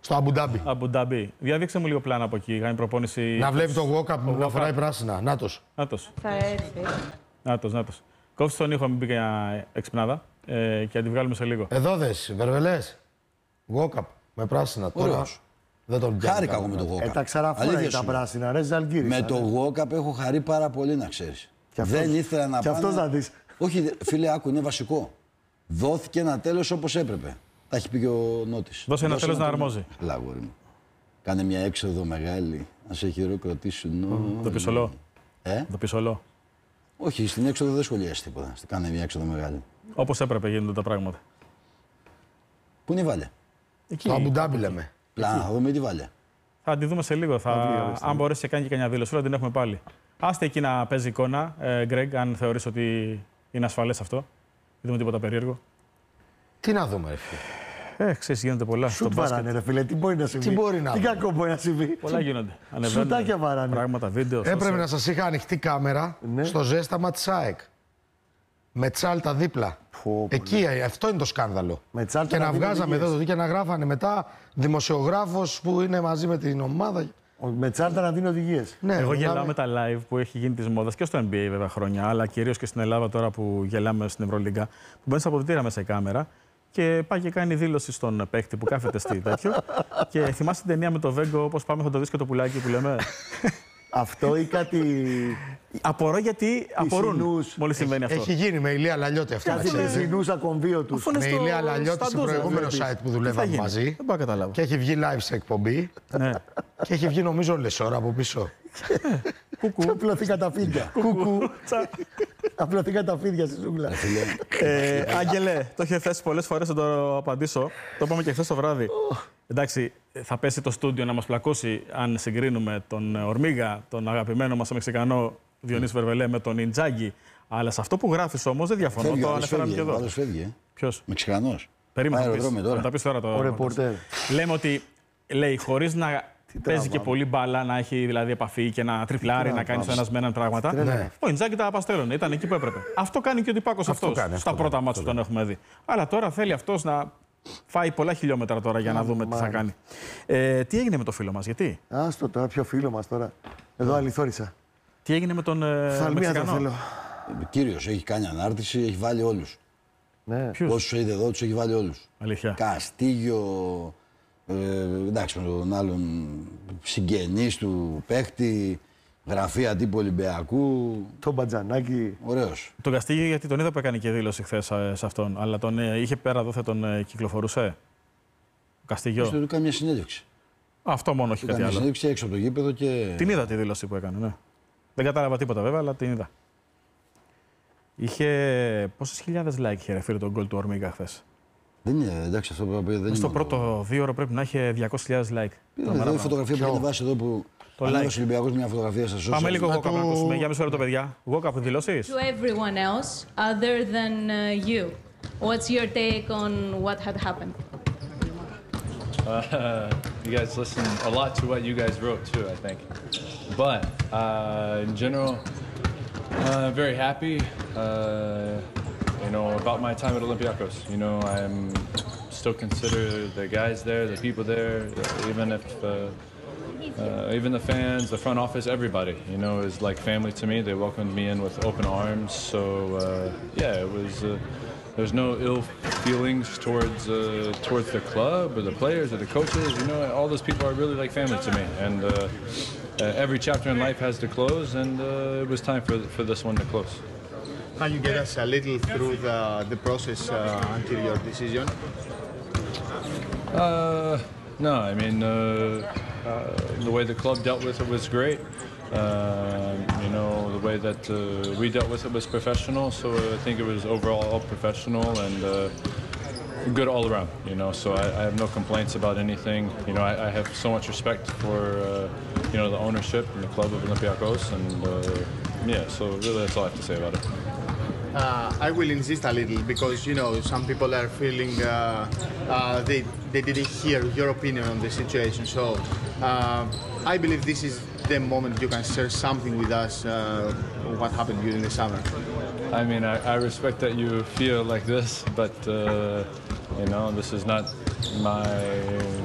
Στο Αμπουντάμπι. Αμπουντάμπι. Διαδείξε μου λίγο πλάνα από εκεί. Κάνει προπόνηση. Να βλέπει το walk-up να φοράει πράσινα. Νάτος. Θα έρθει. Νάτος. Κόψε τον ήχο, μην πει για εξυπνάδα και θα τη βγάλουμε σε λίγο. Εδώ δες, Βερβελές. Walk-up με πράσινα. Τώρα Ωραίος. δεν τον πιάνει. Χάρηκα εγώ με το walk-up. Τα ξαραφόρα Αλήθεια τα σου. πράσινα, ρε Ζαλγκύρης. Με το walk-up έχω χαρεί πάρα πολύ, να ξέρεις. Δεν ήθελα να Και πάω. αυτός να δεις. Όχι, φίλε, άκου, είναι βασικό. Δόθηκε ένα τέλος όπως έπρεπε. Τα έχει πει και ο Νότης. Δώσε ένα τέλος να αρμόζει. Έλα, αγόρι μου. Κάνε μια έξοδο μεγάλη, να σε χειροκροτήσουν. Το πισωλό. Ε? Το πισωλό. Όχι, στην έξοδο δεν σχολιάζει τίποτα. Κάνε μια έξοδο μεγάλη. Όπως έπρεπε γίνονται τα πράγματα. Πού είναι η Βάλια? Εκεί. Το Αμπουντάμπι λέμε. Πλάνα, θα δούμε τη Βάλια. Θα τη δούμε σε λίγο. Αν μπορέσει να κάνει και κανένα δήλωση, την έχουμε πάλι. Άστε εκεί να παίζει εικόνα, Γκρέγκ, αν θεωρείς ότι είναι ασφαλές αυτό. Δεν δούμε τίποτα περίεργο. Τι να δούμε, ρε φίλε. Ξέρεις, γίνονται πολλά. Σουτ βαράνε, ρε φίλε. Τι μπορεί να συμβεί. Τι μπορεί να Τι δούμε. κακό μπορεί να συμβεί. Πολλά γίνονται. Σουτάκια βαράνε. Πράγματα, βίντεο. Έπρεπε social. να σας είχα ανοιχτή κάμερα στο ζέσταμα της ΑΕΚ. Με Τσάλτα δίπλα. Εκεί, αυτό είναι το σκάνδαλο. Με Τσάλτα και να να δίνει βγάζαμε οδηγίες. εδώ και να γράφανε μετά δημοσιογράφος που είναι μαζί με την ομάδα. Με Τσάλτα να δίνει οδηγίες. Ναι, Εγώ μιλάμε- γελάω με τα live που έχει γίνει τη μόδα και στο NBA βέβαια χρόνια, αλλά κυρίως και στην Ελλάδα τώρα που γελάμε στην Ευρωλίγκα. Που μπαίνει στα αποδυτήρια μέσα η κάμερα και πάει και κάνει δήλωση στον παίκτη που κάθεται στη τέτοιο. Και θυμάσαι την ταινία με το Βέγκο, όπως πάμε θα το δεις και το πουλάκι που λέμε. Αυτό ή κάτι. Απορώ γιατί απορούν Ισινούς. μόλις συμβαίνει αυτό. Έχει γίνει με Ηλία Λαλιώτη αυτό. να Κάτι ξέρεις. πισινούς ακομβείο του. Αφού είναι Με στο- Ηλία Λαλιώτη στα σε ντόζα, προηγούμενο βλέπεις. site που Τι θα δουλεύαμε γίνει? μαζί. Δεν μπορώ να καταλάβω. Και έχει βγει live σε εκπομπή. Ναι. Και έχει βγει νομίζω Λεσόρα από πίσω. Και απλωθήκαν τα φίδια. Κουκού. Απλωθήκαν τα φίδια στη ζούγκλα. Άγγελε, το είχε θέσει πολλές φορές να το απαντήσω. Το είπαμε και χθες το βράδυ. Εντάξει, θα πέσει το στούντιο να μας πλακώσει αν συγκρίνουμε τον Ορμίγα, τον αγαπημένο μας Μεξικανό Διονύση Βερβελέ, με τον Ιντζάγκη. Αλλά σε αυτό που γράφεις όμως δεν διαφωνώ. Φεύγει, ο Το άλλος αναφέραμε φεύγει. και Ο εδώ. άλλος φεύγει. Ποιος? Μεξικανός. Περίμενα Πάει να πεις. αεροδρόμιο τώρα. Να τα πεις τώρα. Ο ρεπορτέρ. Λέμε ότι λέει χωρίς να παίζει και πολύ μπάλα, να έχει δηλαδή επαφή και να τριπλάρει, να κάνει στο ένας με έναν πράγματα. Ναι. Ο Ιντζάκη τα απαστέλωνε, ήταν εκεί που έπρεπε. Αυτό κάνει και ο Τυπάκος αυτός. Στα πρώτα μάτια που τον έχουμε δει. Αλλά τώρα θέλει αυτός να φάει πολλά χιλιόμετρα τώρα για να δούμε τι θα κάνει. Τι έγινε με το φίλο μας, γιατί? Άστο τώρα, πιο φίλο μας τώρα. Εδώ αληθόρισα. Τι έγινε με τον Φθαλμία δεν Μεξικανό? θέλω. Κύριος, έχει κάνει ανάρτηση, έχει βάλει όλους. Ναι. Ποιος? Όσους είδε εδώ, τους έχει βάλει όλους. Αλήθεια. Καστίγιο, εντάξει, με τον άλλον συγγενής του παίχτη, γραφεία τύπου Ολυμπιακού. Το μπατζανάκι. Ωραίος. Τον Καστίγιο, γιατί τον είδα που έκανε και δήλωση χθες σε αυτόν, αλλά τον είχε πέρα δόθε, τον κυκλοφορούσε. Ο Καστίγιο. Του κάνει μια συνέντευξη. Αυτό μόνο, όχι Του κάτι κάνει μια άλλο. συνέντευξη έξω από το γήπεδο και. Την είδα τη δήλωση που έκανε, ναι. Δεν κατάλαβα τίποτα βέβαια, αλλά την είδα. Είχε. Πόσες χιλιάδες like είχε ρε φίλε τον γκολ του Ορμίγα χθες? Δεν είναι, εντάξει, αυτό που δεν είναι. Στο μόνο. πρώτο 2 ώρο πρέπει να είχε 200.000 like. Εδώ η φωτογραφία που έχει ανεβάσει εδώ που. Το ανέβασε like. ο Ολυμπιακός μια φωτογραφία στα social. Πάμε λίγο Να Walkup να του- ακούσουμε. Για μισό λεπτό, παιδιά. Walkup, δηλώσεις. To everyone else other than you. What's your take on what had happened? You guys listen a lot to what you guys wrote too, I think. But in general, very happy. About my time at Olympiacos. I'm still consider the guys there, the people there, even the fans, the front office, everybody. Is like family to me. They welcomed me in with open arms. So it was. There's no ill feelings towards the club or the players or the coaches. All those people are really like family to me. And every chapter in life has to close, and it was time for this one to close. Can you get us a little through the process until your decision? No, I mean the way the club dealt with it was great. The way that we dealt with it was professional, so I think it was overall all professional and good all around. So I have no complaints about anything. I have so much respect for the ownership and the club of Olympiacos, and so really that's all I have to say about it. I will insist a little because some people are feeling they didn't hear your opinion on the situation. So I believe this is the moment you can share something with us what happened during the summer. I mean, I respect that you feel like this, but this is not my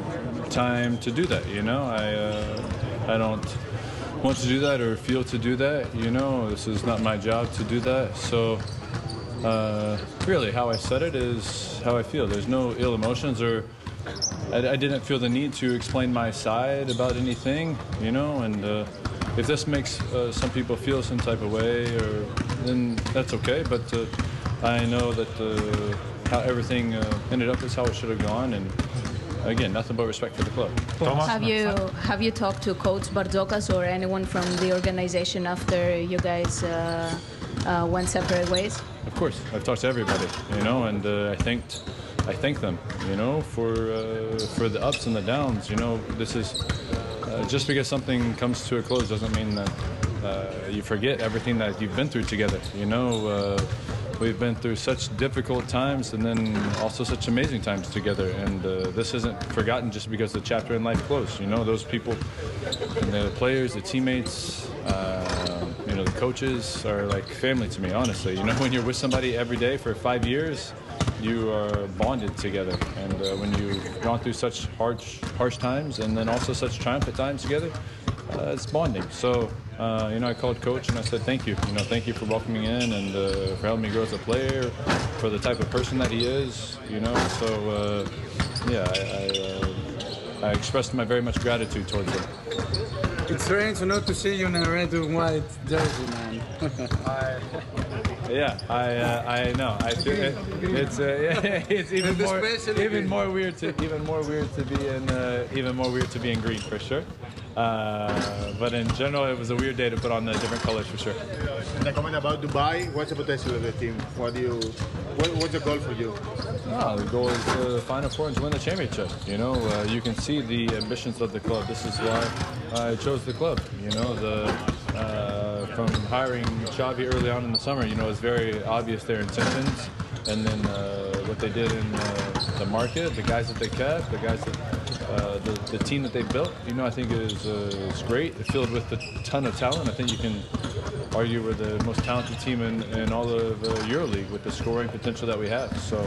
time to do that. You know, I don't want to do that or feel to do that. You know, this is not my job to do that. So really, how I said it is how I feel. There's no ill emotions, or I didn't feel the need to explain my side about anything. You know, and if this makes some people feel some type of way, then that's okay. But I know that how everything ended up is how it should have gone, and again, nothing but respect for the club. Have you talked to Coach Bartzokas or anyone from the organization after you guys went separate ways? Of course, I've talked to everybody, you know, and I thank them, you know, for the ups and the downs. You know, this is just because something comes to a close doesn't mean that you forget everything that you've been through together. You know, we've been through such difficult times and then also such amazing times together, and this isn't forgotten just because the chapter in life closed. You know, those people, and the players, the teammates, you know, the coaches are like family to me, honestly. You know, when you're with somebody every day for 5 years, you are bonded together, and when you've gone through such harsh times and then also such triumphant times together, it's bonding. So, you know, I called Coach and I said, thank you. You know, thank you for welcoming me in and for helping me grow as a player, for the type of person that he is, you know. So, yeah, I expressed my very much gratitude towards him. It's strange not to see you in a red and white jersey, man. Yeah, I know. I feel it's even more weird to be in green for sure. But in general, it was a weird day to put on the different colors for sure. And a comment about Dubai. What's the potential of the team? What's the goal for you? The goal is to Final Four and to win the championship. You know, you can see the ambitions of the club. This is why I chose the club. You know, from hiring Xavi early on in the summer, you know, it's very obvious their intentions, and then what they did in the market, the guys that they kept, the guys that the team that they built. You know, I think is great. It's filled with a ton of talent. I think you can argue we're the most talented team in all of EuroLeague with the scoring potential that we have. So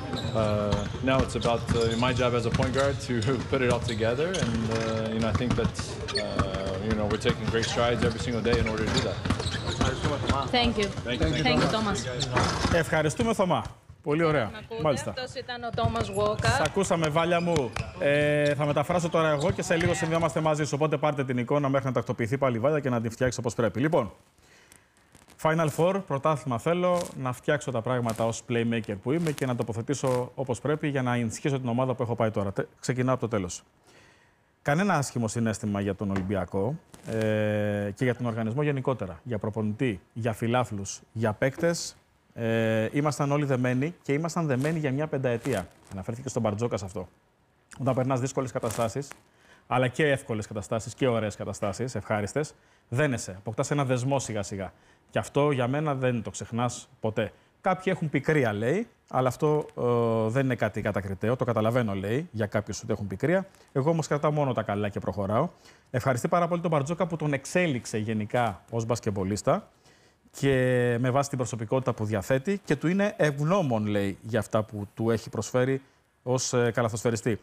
now it's about my job as a point guard to put it all together, and you know, I think that you know, we're taking great strides every single day in order to do that. Thank you. Thank you, Thomas. Ευχαριστούμε, Θωμά. Πολύ ωραία. Μάλιστα. Αυτός ήταν ο Thomas Walker. Σ' ακούσαμε, Βάλια μου. Θα μεταφράσω τώρα εγώ και σε λίγο συνδυόμαστε μαζί σου. Οπότε πάρτε την εικόνα μέχρι να τακτοποιηθεί πάλι η Βάλια και να την φτιάξει όπως πρέπει. Λοιπόν, Final Four, πρωτάθλημα θέλω να φτιάξω τα πράγματα ως playmaker που είμαι και να τοποθετήσω όπως πρέπει για να ενισχύσω την ομάδα που έχω πάει τώρα. Ξεκινάω από το τέλος. Κανένα άσχημο συναίσθημα για τον Ολυμπιακό και για τον οργανισμό γενικότερα. Για προπονητή, για φιλάθλους, για παίκτες. Ήμασταν όλοι δεμένοι και ήμασταν δεμένοι για μια πενταετία. Αναφέρθηκε στον Μπαρτζόκας αυτό. Όταν περνάς δύσκολες καταστάσεις, αλλά και εύκολες καταστάσεις και ωραίες καταστάσεις, ευχάριστες, δένεσαι. Αποκτάς ένα δεσμό σιγά-σιγά. Και αυτό για μένα δεν το ξεχνάς ποτέ. Κάποιοι έχουν πικρία, λέει, αλλά αυτό δεν είναι κάτι κατακριτέο. Το καταλαβαίνω, λέει, για κάποιους ότι έχουν πικρία. Εγώ όμως κρατάω μόνο τα καλά και προχωράω. Ευχαριστεί πάρα πολύ τον Μπαρτζόκα που τον εξέλιξε γενικά ως μπασκετμπολίστα και με βάση την προσωπικότητα που διαθέτει και του είναι ευγνώμων, λέει, για αυτά που του έχει προσφέρει ως καλαθοσφαιριστή.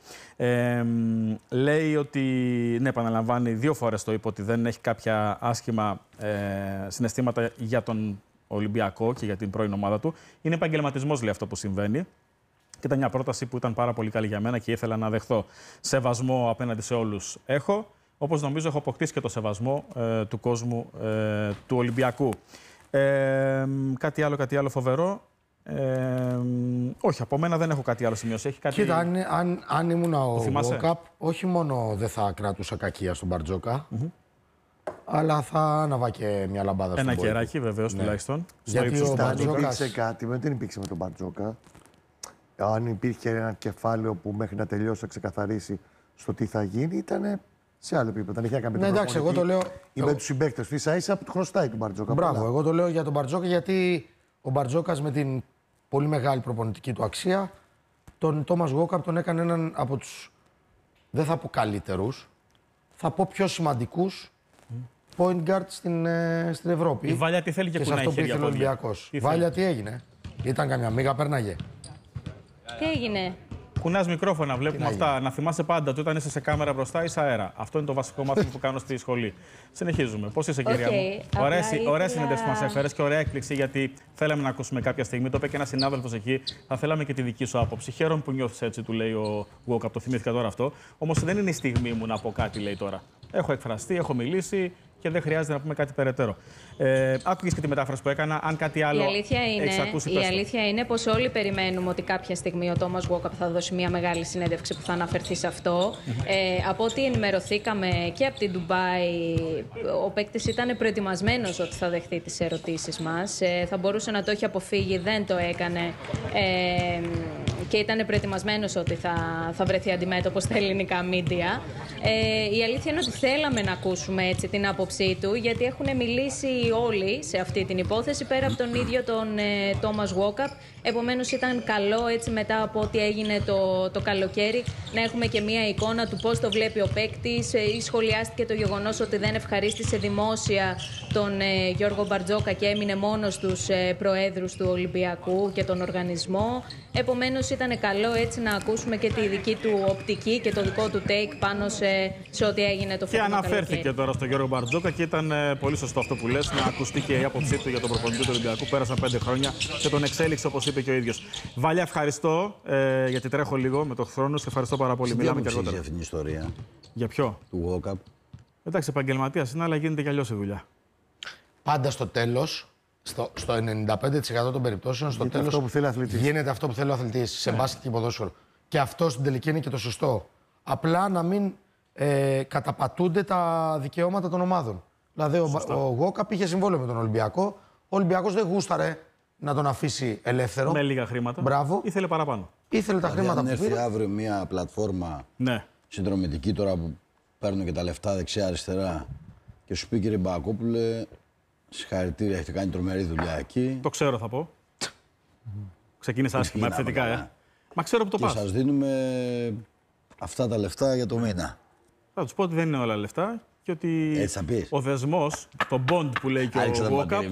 Λέει ότι, ναι, επαναλαμβάνει 2 φορές το είπε ότι δεν έχει κάποια άσχημα συναισθήματα για τον Ολυμπιακό και για την πρώην ομάδα του. Είναι επαγγελματισμός, λέει, αυτό που συμβαίνει. Και ήταν μια πρόταση που ήταν πάρα πολύ καλή για μένα και ήθελα να δεχθώ. Σεβασμό απέναντι σε όλους έχω, όπως νομίζω έχω αποκτήσει και το σεβασμό του κόσμου του Ολυμπιακού. Κάτι άλλο φοβερό. Όχι, από μένα δεν έχω κάτι άλλο σημειώσει. Έχει κάτι... Κοίτα, αν ήμουν ο Walkup, όχι μόνο δεν θα κρατούσα κακία στον Μπαρτζόκα, αλλά θα άναβα και μια λαμπάδα στον Ένα κεράκι, βεβαίως, τουλάχιστον. Γιατί ο Μπαρτζόκας... υπήρξε κάτι, δεν υπήρξε με τον Μπαρτζόκα. Αν υπήρχε ένα κεφάλαιο που μέχρι να τελειώσει θα ξεκαθαρίσει στο τι θα γίνει, ήταν σε άλλο επίπεδο. Δεν είχε να κάνει με τον εντάξει, εγώ το λέω. Ή με τους συμπαίκτες του. Ίσα-ίσα που του χρωστάει τον Μπαρτζόκα. Μπράβο, εγώ το λέω για τον Μπαρτζόκα γιατί ο Μπαρτζόκας με την πολύ μεγάλη προπονητική του αξία, τον Τόμας Walkup τον έκανε έναν από τους, δεν θα πω καλύτερους, θα πω πιο σημαντικούς point guard στην Ευρώπη. Η Βάλια τι θέλει και σε αυτό που ήθελε ο Ολυμπιακός. Η Βάλια τι έγινε, ήταν καμιά μίγα, πέρναγε. Τι έγινε, Κουνάς μικρόφωνα, βλέπουμε αυτά. Να θυμάσαι πάντα ότι όταν είσαι σε κάμερα μπροστά είσαι αέρα. Αυτό είναι το βασικό μάθημα που κάνω στη σχολή. Συνεχίζουμε. Πώς είσαι, κυρία μου? Ωραία συνέντευξη που μας έφερες και ωραία έκπληξη, γιατί θέλαμε να ακούσουμε κάποια στιγμή. Το είπε και ένας συνάδελφος εκεί. Θα θέλαμε και τη δική σου άποψη. Χαίρομαι που νιώθεις έτσι, του λέει ο Walkup. Το θυμήθηκα τώρα αυτό. Όμως δεν είναι η στιγμή μου να πω κάτι, λέει τώρα. Έχω εκφραστεί, έχω μιλήσει και δεν χρειάζεται να πούμε κάτι περαιτέρω. Άκουγες και τη μετάφραση που έκανα. Αν κάτι άλλο έχεις ακούσει, η αλήθεια είναι πως όλοι περιμένουμε ότι κάποια στιγμή ο Τόμας Walkup θα δώσει μια μεγάλη συνέντευξη που θα αναφερθεί σε αυτό. Από ό,τι ενημερωθήκαμε και από την Ντουμπάι, ο παίκτης ήταν προετοιμασμένος ότι θα δεχτεί τις ερωτήσεις μας. Θα μπορούσε να το έχει αποφύγει, δεν το έκανε. Και ήταν προετοιμασμένος ότι θα βρεθεί αντιμέτωπος στα ελληνικά μίντια. Η αλήθεια είναι ότι θέλαμε να ακούσουμε έτσι την άποψή του, γιατί έχουν μιλήσει όλοι σε αυτή την υπόθεση πέρα από τον ίδιο τον Τόμας Walkup. Επομένως ήταν καλό έτσι μετά από ό,τι έγινε το καλοκαίρι να έχουμε και μία εικόνα του πώς το βλέπει ο παίκτης. Σχολιάστηκε το γεγονός ότι δεν ευχαρίστησε δημόσια τον Γιώργο Μπαρτζόκα και έμεινε μόνος στους προέδρους του Ολυμπιακού και τον οργανισμό. Επομένως ήταν καλό έτσι να ακούσουμε και τη δική του οπτική και το δικό του take πάνω σε ό,τι έγινε το φετινό καλοκαίρι. Και αναφέρθηκε τώρα στον Γιώργο Μπαρτζόκα και ήταν πολύ σωστό αυτό που λες, να ακουστεί και η άποψή του για τον προπονητή του Ολυμπιακού. Πέρασαν 5 χρόνια και τον εξέλιξε, όπως είπε και ο ίδιος. Βάλια, ευχαριστώ, γιατί τρέχω λίγο με το χρόνο. Σε ευχαριστώ πάρα πολύ. Μιλάμε και αργότερα. Για αυτήν την ιστορία. Για ποιο? Του Walkup. Εντάξει, επαγγελματίας είναι, αλλά γίνεται και αλλιώς η δουλειά. Πάντα στο τέλος, στο 95% των περιπτώσεων, στο τέλος γίνεται αυτό που θέλει ο αθλητής σε μπάσκετ και ποδόσφαιρο. Και αυτό στην τελική είναι και το σωστό. Απλά να μην καταπατούνται τα δικαιώματα των ομάδων. Δηλαδή, ο Walkup είχε συμβόλαιο με τον Ολυμπιακό. Ο Ολυμπιακός δεν γούσταρε να τον αφήσει ελεύθερο. Με λίγα χρήματα. Μπράβο. Ήθελε παραπάνω. Ήθελε τα χρήματα που πήρε. Αν έρθει πήρε. αύριο μια πλατφόρμα συνδρομητική τώρα που παίρνουν και τα λεφτά δεξιά-αριστερά και σου πει, κύριε Μπακόπουλε, συγχαρητήρια, έχετε κάνει τρομερή δουλειά εκεί. Το ξέρω, θα πω. Ξεκίνησα άσχημα, επιθετικά, Μα ξέρω που το πας. Και σας δίνουμε αυτά τα λεφτά για το μήνα. Θα τους πω ότι δεν είναι όλα λεφτά και ότι ο δεσμός, το bond που λέει και ο Walkup.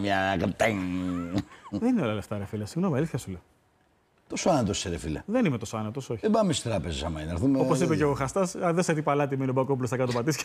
Δεν είναι όλα λεφτά, ρε φίλε. Συγγνώμη, αλήθεια σου λέω. Τόσο άνετος είσαι, ρε φίλε. Δεν είμαι τόσο άνετος, όχι. Δεν πάμε στις τράπεζες άμα είναι. Όπως είπε και ο Χαστάς, δεν σε τι παλάτι μείνει ο Μπακόπουλος στα κάτω πατήσια.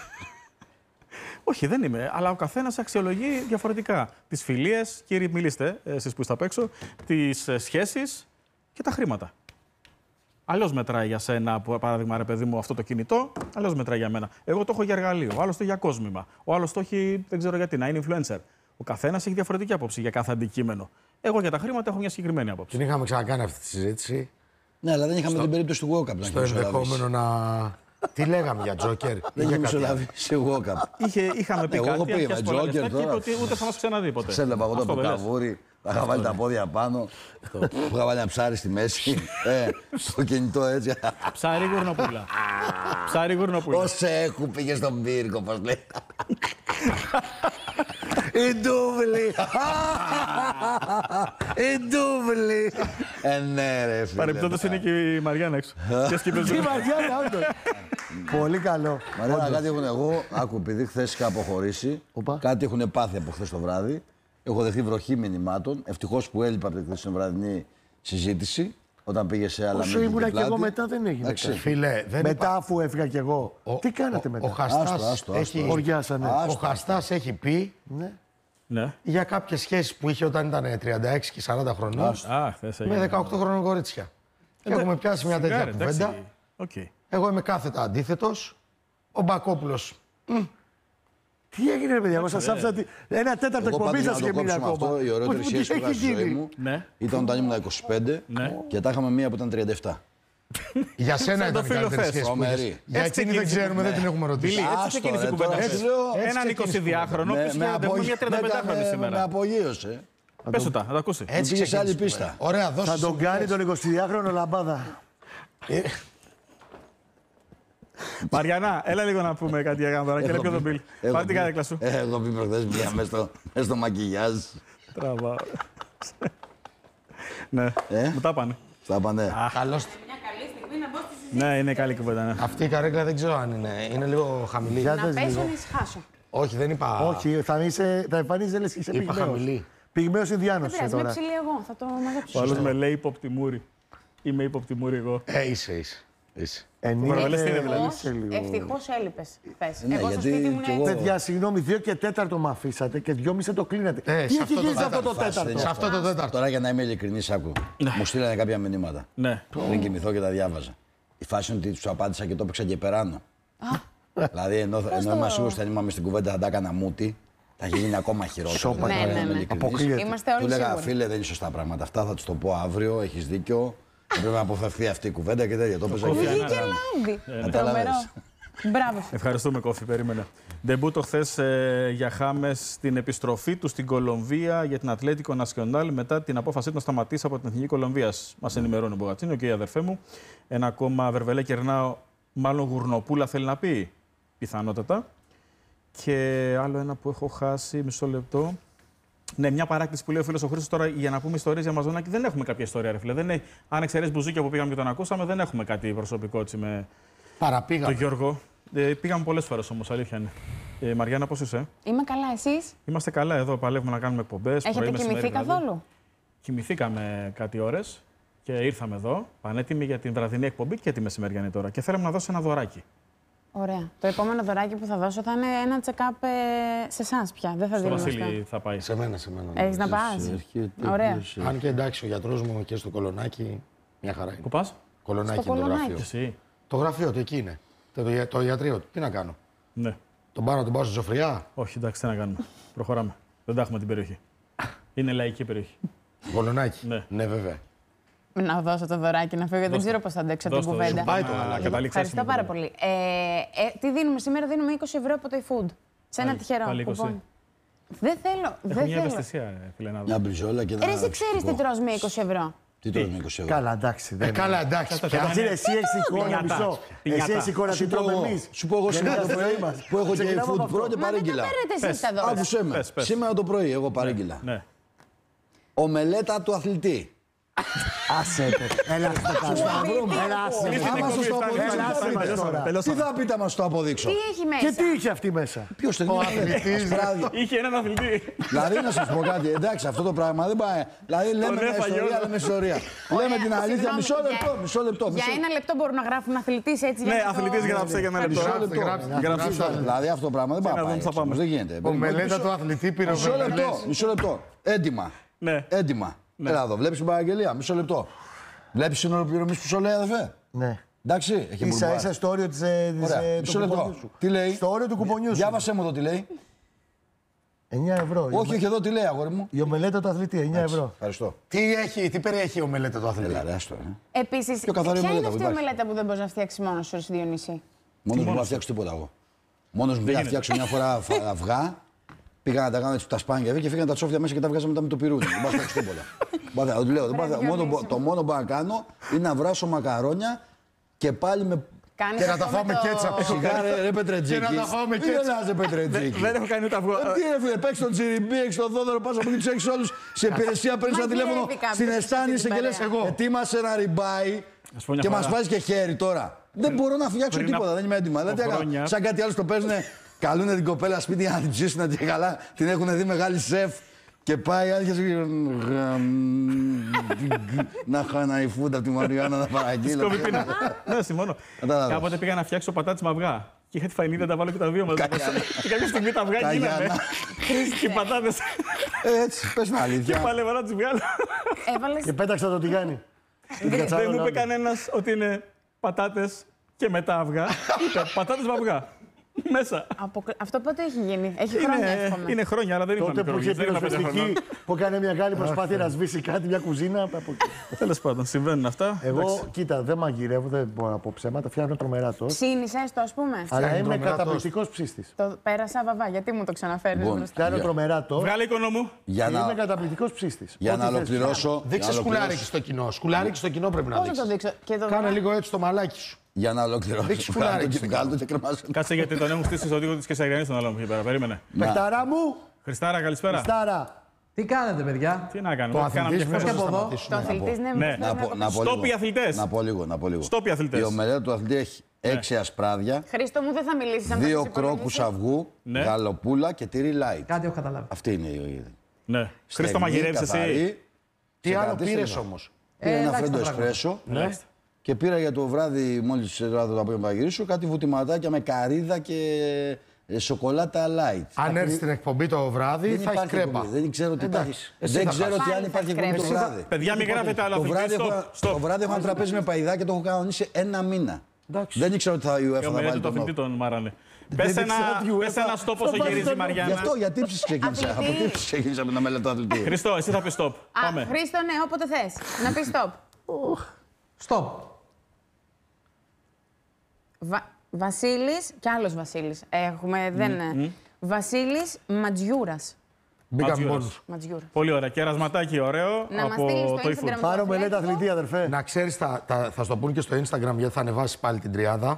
Όχι, δεν είμαι. Αλλά ο καθένας αξιολογεί διαφορετικά. Τις φιλίες, κύριοι, μιλήστε, εσείς που είστε απ' έξω, τις σχέσεις και τα χρήματα. Αλλιώς μετράει για σένα, παράδειγμα, ρε παιδί μου, αυτό το κινητό, αλλιώς μετράει για μένα. Εγώ το έχω για εργαλείο, ο άλλος το για κόσμημα. Ο άλλος το έχει, δεν ξέρω γιατί, να είναι influencer. Ο καθένας έχει διαφορετική άποψη για κάθε αντικείμενο. Εγώ για τα χρήματα έχω μια συγκεκριμένη άποψη. Την είχαμε ξανακάνει αυτή τη συζήτηση. Ναι, αλλά δεν είχαμε την περίπτωση του Walkup. Στο ενδεχόμενο να. Τι λέγαμε για Τζόκερ. Δεν είχε μεσολαβήσει σε Walkup. Είχαμε πει κάτι, για Τζόκερ και είπε ότι ούτε θα μας ξαναδεί ποτέ. Ξέρετε, εγώ το καβούρι, θα είχα βάλει τα πόδια πάνω, που είχα βάλει ένα ψάρι στη μέση, το κινητό έτσι. Ψάρι γουρνοπούλα. Ψάρι γουρνοπούλα. Πώς έχουν πήγε στον πύργο, πώς λέει. Η ντούβλη! Η ντούβλη! Ναι ρε φίλε. Παρεμπιπτόντως είναι και η Μαριάννα έξω. Η Μαριάννα, όντως. Πολύ καλό. Μαριάννα, κάτι έχουν εγώ, άκου, επειδή χθες είχα αποχωρήσει, κάτι έχουν πάθει από χθες το βράδυ. Έχω δεχτεί βροχή μηνυμάτων. Ευτυχώς που έλειπα από την βραδινή συζήτηση. Όταν πήγε σε άλλα όσο ήμουνα και εγώ μετά δεν έγινε. Φίλε, μετά αφού έφυγα κι εγώ. Τι κάνατε μετά? Ο Χαστάς έχει πει για κάποιες σχέσεις που είχε όταν ήταν 36 και 40 χρονών με 18 χρονών κορίτσια. Και έχουμε πιάσει μια τέτοια κουβέντα. Εγώ είμαι κάθετα αντίθετος. Ο Μπακόπουλος. Τι έγινε, παιδιά, εγώ σας άφησα ένα τέταρτο εκπομπή σας και μείνει ακόμα. Η ωραιότερη σχέση που είχα στη ζωή μου ήταν όταν ήμουν 25 και τα είχαμε μία που ήταν 37. Για σένα ήταν η καλύτερη σχέση που είχες. Για εκείνη δεν ξέρουμε, δεν την έχουμε ρωτήσει. Έτσι ξεκίνησε η κουβέντα. Έναν 22χρονο που συναντεύουμε μια 35χρονη σήμερα. Με απογείωσε. Πες τα, να το ακούσει. Έτσι πήγε σε άλλη πίστα. Ωραία, δώσε. Θα τον κάνει τον 22χρονο λαμπάδα. Μαριανά, έλα λίγο να πούμε κάτι για γάμο και λέει τον Μπιλ. Πάρε την καρέκλα σου. Εγώ πει προχθές μια μέσα στο μακιγιάζ. Τραβάω. Ναι, μου τα πάνε. Τα πάνε. Καλώς. Ναι, είναι καλή κουβέντα. Αυτή η καρέκλα δεν ξέρω αν είναι. Είναι λίγο χαμηλή. Να πέσω να ησυχάσω. Όχι, δεν είπα. Όχι, θα εμφανίζεσαι λες είσαι πυγμαίος. χαμηλή. Πυγμαίος Ινδιάνος Δεν πειράζει, είμαι ψηλή εγώ. Θα το μαζέψω. Ο άλλος με λέει υποπτημούρι. Είμαι ύποπτη μούρη εγώ. Είσαι. Βαρβελές τι είναι δηλαδή? Ευτυχώς έλειπες χθες. Ναι, Εγώ στο γιατί σπίτι μου κι εγώ- είναι... Παιδιά, συγγνώμη, 2 και 4 με αφήσατε και 2,5 το κλείνετε. Τι σε έχει αυτό το γίνει σε αυτό το Φάση δεν τέταρτο. είναι Σε αυτό το τέταρτο. Τώρα για να είμαι ειλικρινής, άκου. Μου στείλανε κάποια μηνύματα. Ναι. Πριν κοιμηθώ και τα διάβαζα. Η φάση είναι ότι του απάντησα και το έπαιξα και περάνω. Δηλαδή, ενώ είμαι σίγουρος ότι αν είμαι στην κουβέντα θα τα έκανα μούτι, θα είχε γίνει ακόμα χειρότερο. Σώπα, Δηλαδή, ναι, να είμαι ναι. ειλικρινής. Αποκλείεται. Είμαστε Του όλοι λέγα, σίγουροι. φίλε, δεν είναι σωστά πράγματα. Αυτά θα του το πω αύριο, έχει δίκιο. Πρέπει να αποφευθεί αυτή η κουβέντα και τέτοια. Το έπαιζα και Βγήκε περάνω. λάδι. Κατάλαβες. Τρομερό. Μπράβο σου. Ευχαριστούμε, Κόφη. Περίμενε. Ντεμπούτο χθες για Χάμες στην επιστροφή του στην Κολομβία για την Ατλέτικο Νασιονάλ μετά την απόφασή του να σταματήσει από την Εθνική Κολομβία. Μας ενημερώνει ο Μπογατσίνο και η αδερφέ μου. Ένα ακόμα Βερβελέ κερνάω, μάλλον Γουρνοπούλα θέλει να πει. Πιθανότατα. Και άλλο ένα που έχω χάσει, μισό λεπτό. Ναι, μια παράκτηση που λέει ο φίλος ο Χρήστος τώρα για να πούμε ιστορίες για Μαζονάκη. Δεν έχουμε κάποια ιστορία, ρε φίλε. Δεν είναι, αν εξαιρέσει μπουζούκια που πήγαμε και τον ακούσαμε, δεν έχουμε κάτι προσωπικό έτσι με τον Παραπήγαμε. Γιώργο. Πήγαμε πολλές φορές όμως, αλήθεια είναι. Μαριάννα, πώς είσαι? Είμαι καλά, εσείς? Είμαστε καλά εδώ, παλεύουμε να κάνουμε εκπομπές. Έχετε κοιμηθεί καθόλου? Κοιμηθήκαμε κάτι ώρες και ήρθαμε εδώ, πανέτοιμοι για την βραδινή εκπομπή και τη μεσημεριανή τώρα. Και θέλαμε να δώσω ένα δωράκι. Ωραία. Το επόμενο δωράκι που θα δώσω θα είναι ένα check-up σε εσάς πια. Δεν θα Στο δίνω Βασίλη θα πάει. Σε μένα. Έχεις να πας? Ωραία. Αν και εντάξει, ο γιατρός μου και στο Κολονάκι, μια χαρά είναι. Πού πας? Κολονάκι Στο είναι το Κολονάκι. γραφείο. Εσύ. Το γραφείο του εκεί είναι. Το ιατρείο του. Τι να κάνω. Ναι. Τον πάω να τον πάω στη Ζωφριά. Όχι, εντάξει, τι να κάνουμε. Προχωράμε. Δεν τα έχουμε την περιοχή. Είναι λαϊκή περιοχή. Κολονάκι. Ναι. Ναι, βέβαια. Να δώσω το δωράκι να φύγω. Δεν ξέρω πώς θα αντέξω την Δώσ' το, κουβέντα. σου πάει το γαλάκι. Ευχαριστώ πάρα πολύ. Τι δίνουμε σήμερα? Δίνουμε 20 ευρώ από το eFood. Σε ένα τυχερό πάλι 20. κουπόν. Δεν θέλω. Έχω Δεν μια θέλω. ευαισθησία, φίλε, να δω. Μια μπριζόλα και ένα. Ρε, εσύ ξέρεις τι τρως με 20 ευρώ. Τι τρώει με 20 ευρώ? Καλά, εντάξει. δεν Καλά, εντάξει. είναι. πια. Εσύ έχει εικόνα, Πινιάτα. μισό. Πινιάτα. Εσύ έχει εικόνα τι Σου πω τρώμε εγώ- εμείς. Σου πω εγώ σήμερα το πρωί που έχω και Ξεκινάμε από food αυτό. pro και Μα δεν τα παρήγγειλα. παίρνετε εσείς τα δώρα. Άκουσέ με. πες. Σήμερα το πρωί εγώ παρήγγειλα. Ναι. Ομελέτα του αθλητή. Άσε το. Έλα, στο κάνω. Έλα, άσε Κλείστε το. την Άμα σας το εκπομπή, αποδείξω, φτάνει, τι θα φτάνει, πείτε τελειώσαμε, τώρα? Τι τελειώσαμε. θα πείτε, άμα σας το αποδείξω? Τι έχει μέσα? Και τι είχε αυτή μέσα. Ποιος το είναι? Είχε έναν αθλητή. Δηλαδή να σας πω κάτι, εντάξει, αυτό το πράγμα δεν πάει. Δηλαδή λέμε μια έφαγε ιστορία, όλο. λέμε ιστορία. Λέμε την αλήθεια, Συγγνώμη, μισό λεπτό. Για ένα λεπτό μπορούν να γράφουν αθλητής έτσι. Ναι, για να το- αθλητής γράψε για ένα λεπτό. Μισό λεπτό. Γράψτε. Δηλαδή αυτό το πράγμα δεν πάει. να δούμε, έτσι, θα πάμε. όμως, Δεν γίνεται. Ο μελέτα του αθλητή πήρε ο Μισό λεπτό. Έντιμα. Ναι. Έντιμα. Έλα εδώ, βλέπεις την παραγγελία. Μισό λεπτό. Βλέπεις σύνολο πληρωμής που σου λέει, αδερφέ? Ναι. Εντάξει, έχει Ίσα μπουρμπάρ. ίσα στο όριο Ωραία, μισό λεπτό. Τι λέει? Στο όριο του κουπονιού σου. Διάβασέ μου εδώ τι λέει. 9 ευρώ. Όχι, όχι, εδώ τι λέει, αγόρι μου. Η ομελέτα του αθλητή, 9 ευρώ. Ευχαριστώ. Τι περιέχει ο μελέτα του αθλητή? Έλα, ρε, άστο. Επίσης, Πιο καθαρή ποια είναι μελέτα που αυτή η υπάρχει. μελέτα που δεν μπορείς να φτιάξεις μόνος σου, εσύ, Διονύση? Μόνος μου δεν θα φτιάξω τίποτα εγώ. Μόνος μου πήγα να φτιάξω μια φορά αυγά. Πήγα να τα κάνω έτσι τα σπάνια και φύγαν τα τσόφια μέσα και τα βγάζαμε μετά με το πυρούνι. Δεν μπορώ να φτιάξω τίποτα. Του λέω, το μόνο που μπορώ να κάνω είναι να βράσω μακαρόνια και πάλι με. Κάνεις Και να αυτό τα με φάμε το- κέτσαπ. Σιγά ρε Πετρετζίκη. Και να τα φάμε Τι κέτσαπ. έλαζε Πετρετζίκη. Δεν έχω κάνει ούτε αυγό. Τι ρε φίλε, παίξεις τον τσιριμπί, έχεις τον δόδωρο, πας από εκεί τους έχεις όλους σε υπηρεσία, παίρνεις ένα Μαγειρεύει τηλέφωνο κάποιος στην σε αυτή αισθάνεσαι την και λες παρέα. ετοίμασε ένα ριμπάι Ας πω μια και μας φορά. βάζεις και χέρι τώρα. Δεν μπορώ να φτιάξω πριν τίποτα, από- δεν είμαι έτοιμα. Δηλαδή, τι χρόνια. έκανα, σαν κάτι άλλο το παίζουνε, καλούνε την κοπέλα σπίτι για να την ψήσουν και καλά, την έχουν δει μεγάλη σεφ. Και πάει άλλη και να έχω ένα υφούντα από τη Μαριάννα να παραγγείλω. Σκόβει πίνα. Ναι, συμφωνώ. Κατάλαβες. Κάποτε πήγα να φτιάξω πατάτες με αυγά. Και είχα τη φαϊνίδα να τα βάλω και τα δύο μαζί. Και κάποια στιγμή τα αυγά γίνανε. Καγιάννα. Και οι πατάτες. Έτσι, πες την Και αλήθεια. πάλευα να τις βγάλω. Έβαλες. Και πέταξα το τηγάνι. Δεν μου είπε κανένας ότι είναι πατάτες και μετά αυγά. Είπε πατάτες με αυγά. Μέσα. Αυτό πότε έχει γίνει? Έχει χρόνια, εύχομαι. Είναι χρόνια, αλλά δεν ήμουν Τότε που μικρό. είχε Δεν ήμουν 5 πυροσβεστική, χρονών. που έκανε μια καλή προσπάθεια να σβήσει κάτι, μια κουζίνα. από εκεί. Τέλος πάντων, συμβαίνουν αυτά. Εγώ, κοίτα, δεν μαγειρεύω, δεν μπορώ να πω ψέματα. Φτιάχνω τρομερά τόστ. Ψήνεις έστω, ας πούμε. Αλλά είμαι τρομερά καταπληκτικό ψήστη. Το πέρασα βαβά. Γιατί μου το ξαναφέρνεις Λοιπόν, μπροστά? Φτιάχνω τρομερά τόστ. Βγάλε εικόνα μου. Για Είμαι να, καταπληκτικό ψήστη. για να ολοκληρώσω. Δείξε για να σκουλάρικι ολοκληρώσω- στο κοινό. Σκουλάρικι στο κοινό πρέπει να Πώς θα το δείξεις. δείξω? Και το Κάνε δω. λίγο έτσι το μαλάκι σου. Για να ολοκληρώσω. Δείξε Βγάλω σκουλάρικι το στο και βγάλω το και κρεμάσαι. Κάτσε γιατί τον έχουν στήσει στο δίκο της και Σαγιανής τον άλλο μου εκεί πέρα. Περίμενε. Πεχταρά μου, Χριστάρα, καλησπέρα. Στάρα. Τι κάνετε, παιδιά? Τι να κάνουμε, Το τι κάναμε και αθλητής χθες. πώς θα από εδώ. Το αθλητής, ναι, Ναι. Να πω, να πω Στόποι λίγο. αθλητές. Να πω λίγο, να πω λίγο. Στόποι αθλητές. Η ομελέτα του αθλητή έχει 6 ασπράδια, Χρήστο μου, δεν θα μιλήσεις αν δεν 2 τις κρόκους υπολογίσεις. αυγού, Ναι. γαλοπούλα και τυρί light. Κάτι έχω καταλάβει. Αυτή είναι η. Ναι. Χρήστο, Στεγνή, μαγειρεύεις εσύ. καθαρή, Τι σε άλλο κρατήσει πήρε λίγο. όμως? Πήρα ένα φρέντο πράγματα. εσπρέσο. Ναι. Και πήρα για το βράδυ, μόλις το απόγευμα θα γυρίσω, κάτι βουτυματάκια με καρύδα και σοκολάτα light. Αν έρθει στην εκπομπή το βράδυ, Δεν θα έχει υπάρχει κρέπα. εκπομπή, δεν ξέρω τι Εντάξει, υπάρχει. εσύ Δεν θα ξέρω φας. τι αν Πάλι υπάρχει θα εκπομπή το κρέπα. βράδυ. Παιδιά, μην γράφετε άλλα Το βράδυ, Stop. το βράδυ έχω ένα τραπέζι με παϊδά και το έχω κανονίσει ένα μήνα. Εντάξει. Δεν ήξερα ότι θα η UEFA Και ο θα Μερέτου βάλει το τον αθλητή νόμο. τον μάρανε. Δεν Πες ξέρω ότι η UEFA ένα στόπ θα όσο βάλει γυρίζει η τον- Γι' Μαριάννα. αυτό, γιατί τύψεις ξεκίνησα. Αθλητή. Από τύψεις ξεκίνησα με να μελετώ αθλητή. Χρήστο, εσύ θα πεις stop. Πάμε. Χρήστο, ναι, όποτε θες. Να πεις stop. Stop. Βασίλης και άλλος Βασίλης. Έχουμε, δεν είναι. Βασίλης Ματζιούρας. Μπήκαμε Ματζιούρας. μόνος. Ματζιούρας. Πολύ ωραία. Κερασματάκι ωραίο Να μας από στείλεις στο το Instagram. eFood. Πάρω μελέτα Αθλέτικο. αθλητή, αδερφέ. Να ξέρεις, θα στο πούν και στο Instagram, γιατί θα ανεβάσει πάλι την τριάδα.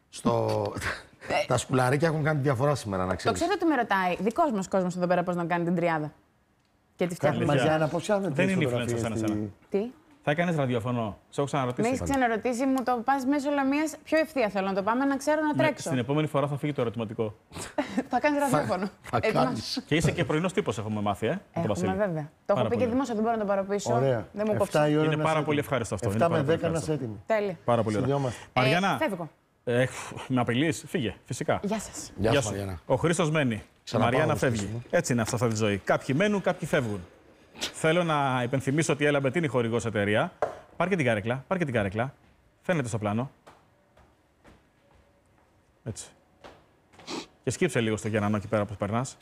Τα σκουλαρίκια έχουν κάνει τη διαφορά σήμερα, να Το ξέρεις. ξέρω ότι με ρωτάει. Δικός μας κόσμος εδώ πέρα πώς να κάνει την τριάδα. Και τη φτιάχνουμε. Αλήθεια. Μαριάννα, πώς κάνετε Δεν τις είναι φωτογραφίες influencer σαν στη- εσένα. Τι. Θα έκανες ραδιοφωνό. Σε έχω Με ξαναρωτήσει. έχει ξαναρωτήσει, μου το πα μέσω Λαμία. Πιο ευθεία θέλω να το πάμε, να ξέρω να Ναι, τρέξω. στην επόμενη φορά θα φύγει το ερωτηματικό. Θα κάνει ραδιόφωνο. Θα Έτοιμας? κάνεις. Και είσαι και πρωινό τύπο, έχουμε μάθει, με τον Έχουμε Βασίλη. βέβαια. Το έχω Πάρα πει και πολύ. δημόσια, δεν μπορώ να το παραποιήσω. Ωραία. Δεν μου 7 κόψει. η ώρα Είναι να είσαι πάρα έτοιμη. πολύ ευχάριστο αυτό. 7 Είναι πάρα με πολύ 10 να είσαι ευχάριστο. έτοιμη. Τέλεια. Πάρα πολύ ωραία. Συνδυόμαστε. Μαριάννα, Φεύγω. με απειλείς, φύγε, φυσικά. Γεια σας. Γεια σου, Μαριάννα. Ο Χρήστος μένει. Η Ξαναπάω Μαριάννα εγώ, φεύγει. Χρήστο. Έτσι είναι αυτό στη ζωή. Κάποιοι μένουν, κάποιοι φεύγουν. Θέλω να υπενθυμίσω ότι η Έλαμπετ είναι η χορηγός εταιρεία. Πάρ' και την κάρεκλα. Πάρ' και την κάρεκλα. Φαίνεται στο πλάνο. Έτσι. Και σκύψε λίγο στο Γιάννανο εκεί πέρα όπως περνάς.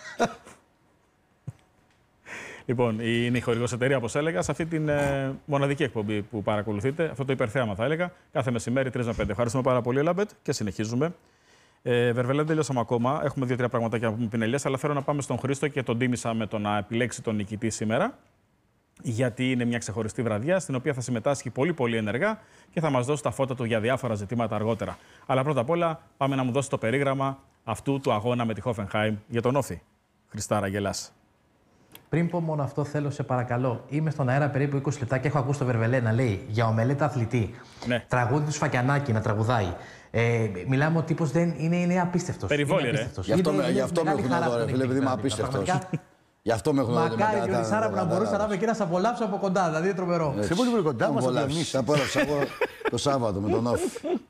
Λοιπόν, είναι η χορηγός εταιρεία, όπως έλεγα, σε αυτή την μοναδική εκπομπή που παρακολουθείτε. Αυτό το υπερθέαμα, θα έλεγα. Κάθε μεσημέρι 3 με 5. Ευχαριστούμε πάρα πολύ, Έλαμπετ, και συνεχίζουμε. Βερβελέ, δεν τελειώσαμε ακόμα. Έχουμε 2-3 πραγματάκια να πούμε πινελιές, αλλά θέλω να πάμε στον Χρήστο και τον τίμησα με το να επιλέξει τον νικητή σήμερα. Γιατί είναι μια ξεχωριστή βραδιά στην οποία θα συμμετάσχει πολύ ενεργά και θα μας δώσει τα φώτα του για διάφορα ζητήματα αργότερα. Αλλά πρώτα απ' όλα πάμε να μου δώσει το περίγραμμα αυτού του αγώνα με τη Hoffenheim για τον Όφη. Χριστάρα, γελάς. Πριν πω μόνο αυτό, θέλω σε παρακαλώ. Είμαι στον αέρα περίπου 20 λεπτά και έχω ακούσει το Βερβελέ να λέει για ομελέτα αθλητή. Ναι. Τραγούδι του Σφακιανάκη να τραγουδάει. Μιλάμε ο τύπος δεν είναι απίστευτος. Περιβόλη, Είναι ρε. απίστευτος. Γι' αυτό Είναι γι' αυτό με μεγάλη έχουν χαρά εδώ, που ρε τον φίλε, επειδή είμαι εκδικητικά. απίστευτος. Πραγματικά, Γι' αυτό με έχουν εδώ. μακάρι και ο Ρισάρα να μπορούσα να είμαι εκεί να σε απολαύσω από κοντά. Δηλαδή είναι τρομερό. Σε πολύ πολύ κοντά μας, ο Διονύσης. Απόλαυσα εγώ το Σάββατο με τον Όφη.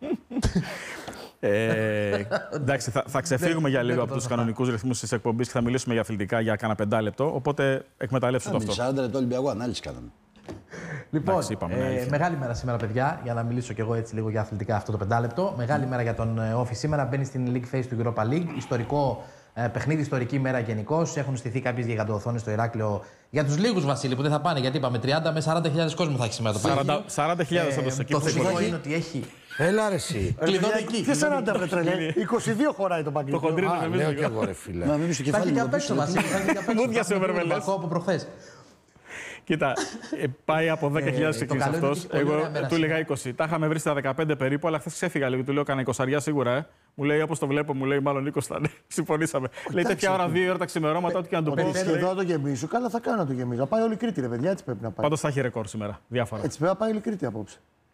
Εντάξει, θα ξεφύγουμε για λίγο από τους κανονικούς ρυθμούς της εκπομπής και θα μιλήσουμε για αθλητικά για κάνα 5 λεπτό. Οπότε εκμεταλλεύσου το αυτό. 40 λεπτό Ολυμπιακό ανάλυση κάναμε. Λοιπόν, Εντάξει, είπαμε, είναι αλήθεια. μεγάλη μέρα σήμερα, παιδιά, για να μιλήσω κι εγώ έτσι λίγο για αθλητικά αυτό το 5 λεπτό. Μεγάλη μέρα για τον Όφη σήμερα. Μπαίνει στην League Phase του Europa League. Ιστορικό παιχνίδι, ιστορική μέρα γενικώ. Έχουν στηθεί κάποιες γιγαντοοθόνες στο Ηράκλειο για τους λίγους, Βασίλη, που δεν θα πάνε. Γιατί είπαμε 30 με 40.000 κόσμο θα έχει σήμερα το παιχνίδι. 40.000 όντως εκεί. Το που θα θετικό υπάρχει. είναι ότι έχει. Έλα ρε εσύ. Κλειδώνει Τι 40 βρε τρελέ. 22 χωράει το Το παγκόσμιο. χοντρίνο Α, νομίζω. λέω κι εγώ ρε φίλε. Να μην στο Θα έχει κεφάλι και μου. απ' έξω, Βασίλη. Θα έχει και απ' έξω. Μου διάσε ο Θα έχουμε Βερβελές. τον Μπακό από προχθές. Κοίτα, πάει από 10.000 το ξεκίνησε καλό είναι αυτό. ότι πολύ Εγώ ωραία μέρα του έλεγα 20. Τα είχαμε βρει στα 15 περίπου, αλλά χθε ξέφυγα λίγο. Του λέω κάνα 20 σίγουρα. Μου λέει όπω το βλέπω, μου λέει μάλλον 20 θα είναι. Συμφωνήσαμε. Λέει τέτοια ώρα, 2 ώρα τα ξημερώματα, ό,τι και να του πει. Ότι σχεδόν να το γεμίσω. Καλά, θα κάνω να το γεμίσω. Θα πάει όλη η Κρήτη, ρε παιδιά, έτσι πρέπει να πάει. Πάντω θα έχει ρεκόρ σήμερα. Διάφορα. Έτσι πρέπει να πάει όλη η Κρήτη απόψε.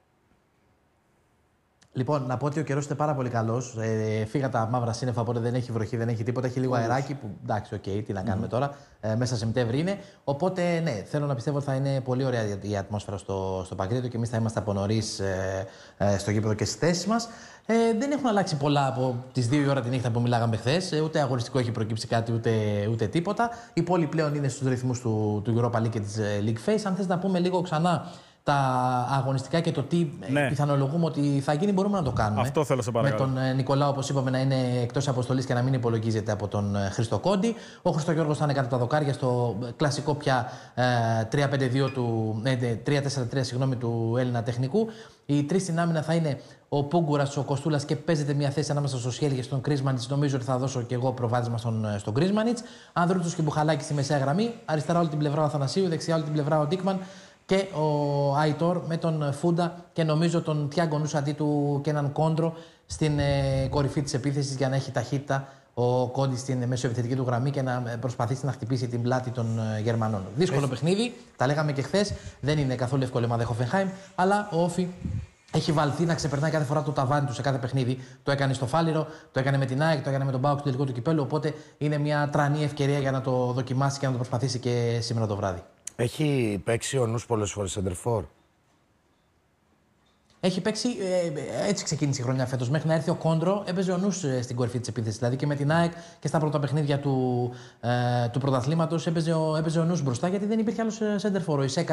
Λοιπόν, να πω ότι ο καιρό είναι πάρα πολύ καλό. Φύγα τα μαύρα σύννεφα, οπότε δεν έχει βροχή, δεν έχει τίποτα. Έχει λίγο αεράκι που εντάξει, οκ, τι να κάνουμε τώρα. Μέσα Σεπτέμβρη είναι. Οπότε, ναι, θέλω να πιστεύω ότι θα είναι πολύ ωραία η ατμόσφαιρα στο Παγκρίτιο και εμεί θα είμαστε από νωρί στο γήπεδο και στι θέσει μα. Δεν έχουν αλλάξει πολλά από τι 2 η ώρα τη νύχτα που μιλάγαμε χθε. Ούτε αγωνιστικό έχει προκύψει κάτι, ούτε τίποτα. Η πόλη πλέον είναι στου ρυθμού του Europa League και τη League Phase. Αν θε να πούμε λίγο ξανά τα αγωνιστικά και το τι πιθανολογούμε ότι θα γίνει, μπορούμε να το κάνουμε. Αυτό θέλω σε παρακαλώ. Με τον Νικολάου, όπως είπαμε, να είναι εκτός αποστολής και να μην υπολογίζεται από τον Χρήστο Κόντι. Ο Χρήστο Γιώργος θα είναι κατά τα δοκάρια στο κλασικό πια 3-5-2 του, 3-4-3 συγγνώμη, του Έλληνα τεχνικού. Οι τρεις στην άμυνα θα είναι ο Πούγκουρας, ο Κοστούλας και παίζεται μια θέση ανάμεσα στο Σιέλ και στον Κρίσμανιτς. Νομίζω ότι θα δώσω και εγώ προβάδισμα στον Κρίσμανιτς. Ανδρούτσος και Μπουχαλάκη στη μεσαία γραμμή. Αριστερά όλη την πλευρά ο Αθανασίου, δεξιά όλη την πλευρά ο Ντίκμαν. Και ο Αϊτόρ με τον Φούντα και νομίζω τον Τιάγκο Νούς αντί του και έναν Κόντρο στην κορυφή της επίθεσης για να έχει ταχύτητα ο Κόντι στην μεσοεπιθετική του γραμμή και να προσπαθήσει να χτυπήσει την πλάτη των Γερμανών. Δύσκολο παιχνίδι, τα λέγαμε και χθες, δεν είναι καθόλου εύκολη ομάδα η Hoffenheim, αλλά ο Όφη έχει βαλθεί να ξεπερνάει κάθε φορά το ταβάνι του σε κάθε παιχνίδι. Το έκανε στο Φάληρο, το έκανε με την ΑΕΚ, το έκανε με τον ΠΑΟΚ στο τελικό του κυπέλλου. Οπότε είναι μια τρανή ευκαιρία για να το δοκιμάσει και να το προσπαθήσει και σήμερα το βράδυ. Έχει παίξει ο Νους πολλές φορές σεντερφόρ. Έχει παίξει, έτσι ξεκίνησε η χρονιά φέτος. Μέχρι να έρθει ο Κόντρο, έπαιζε ο νους στην κορυφή της επίθεσης. Δηλαδή και με την ΑΕΚ και στα πρώτα παιχνίδια του πρωταθλήματος έπαιζε ο νους μπροστά, γιατί δεν υπήρχε άλλος center for.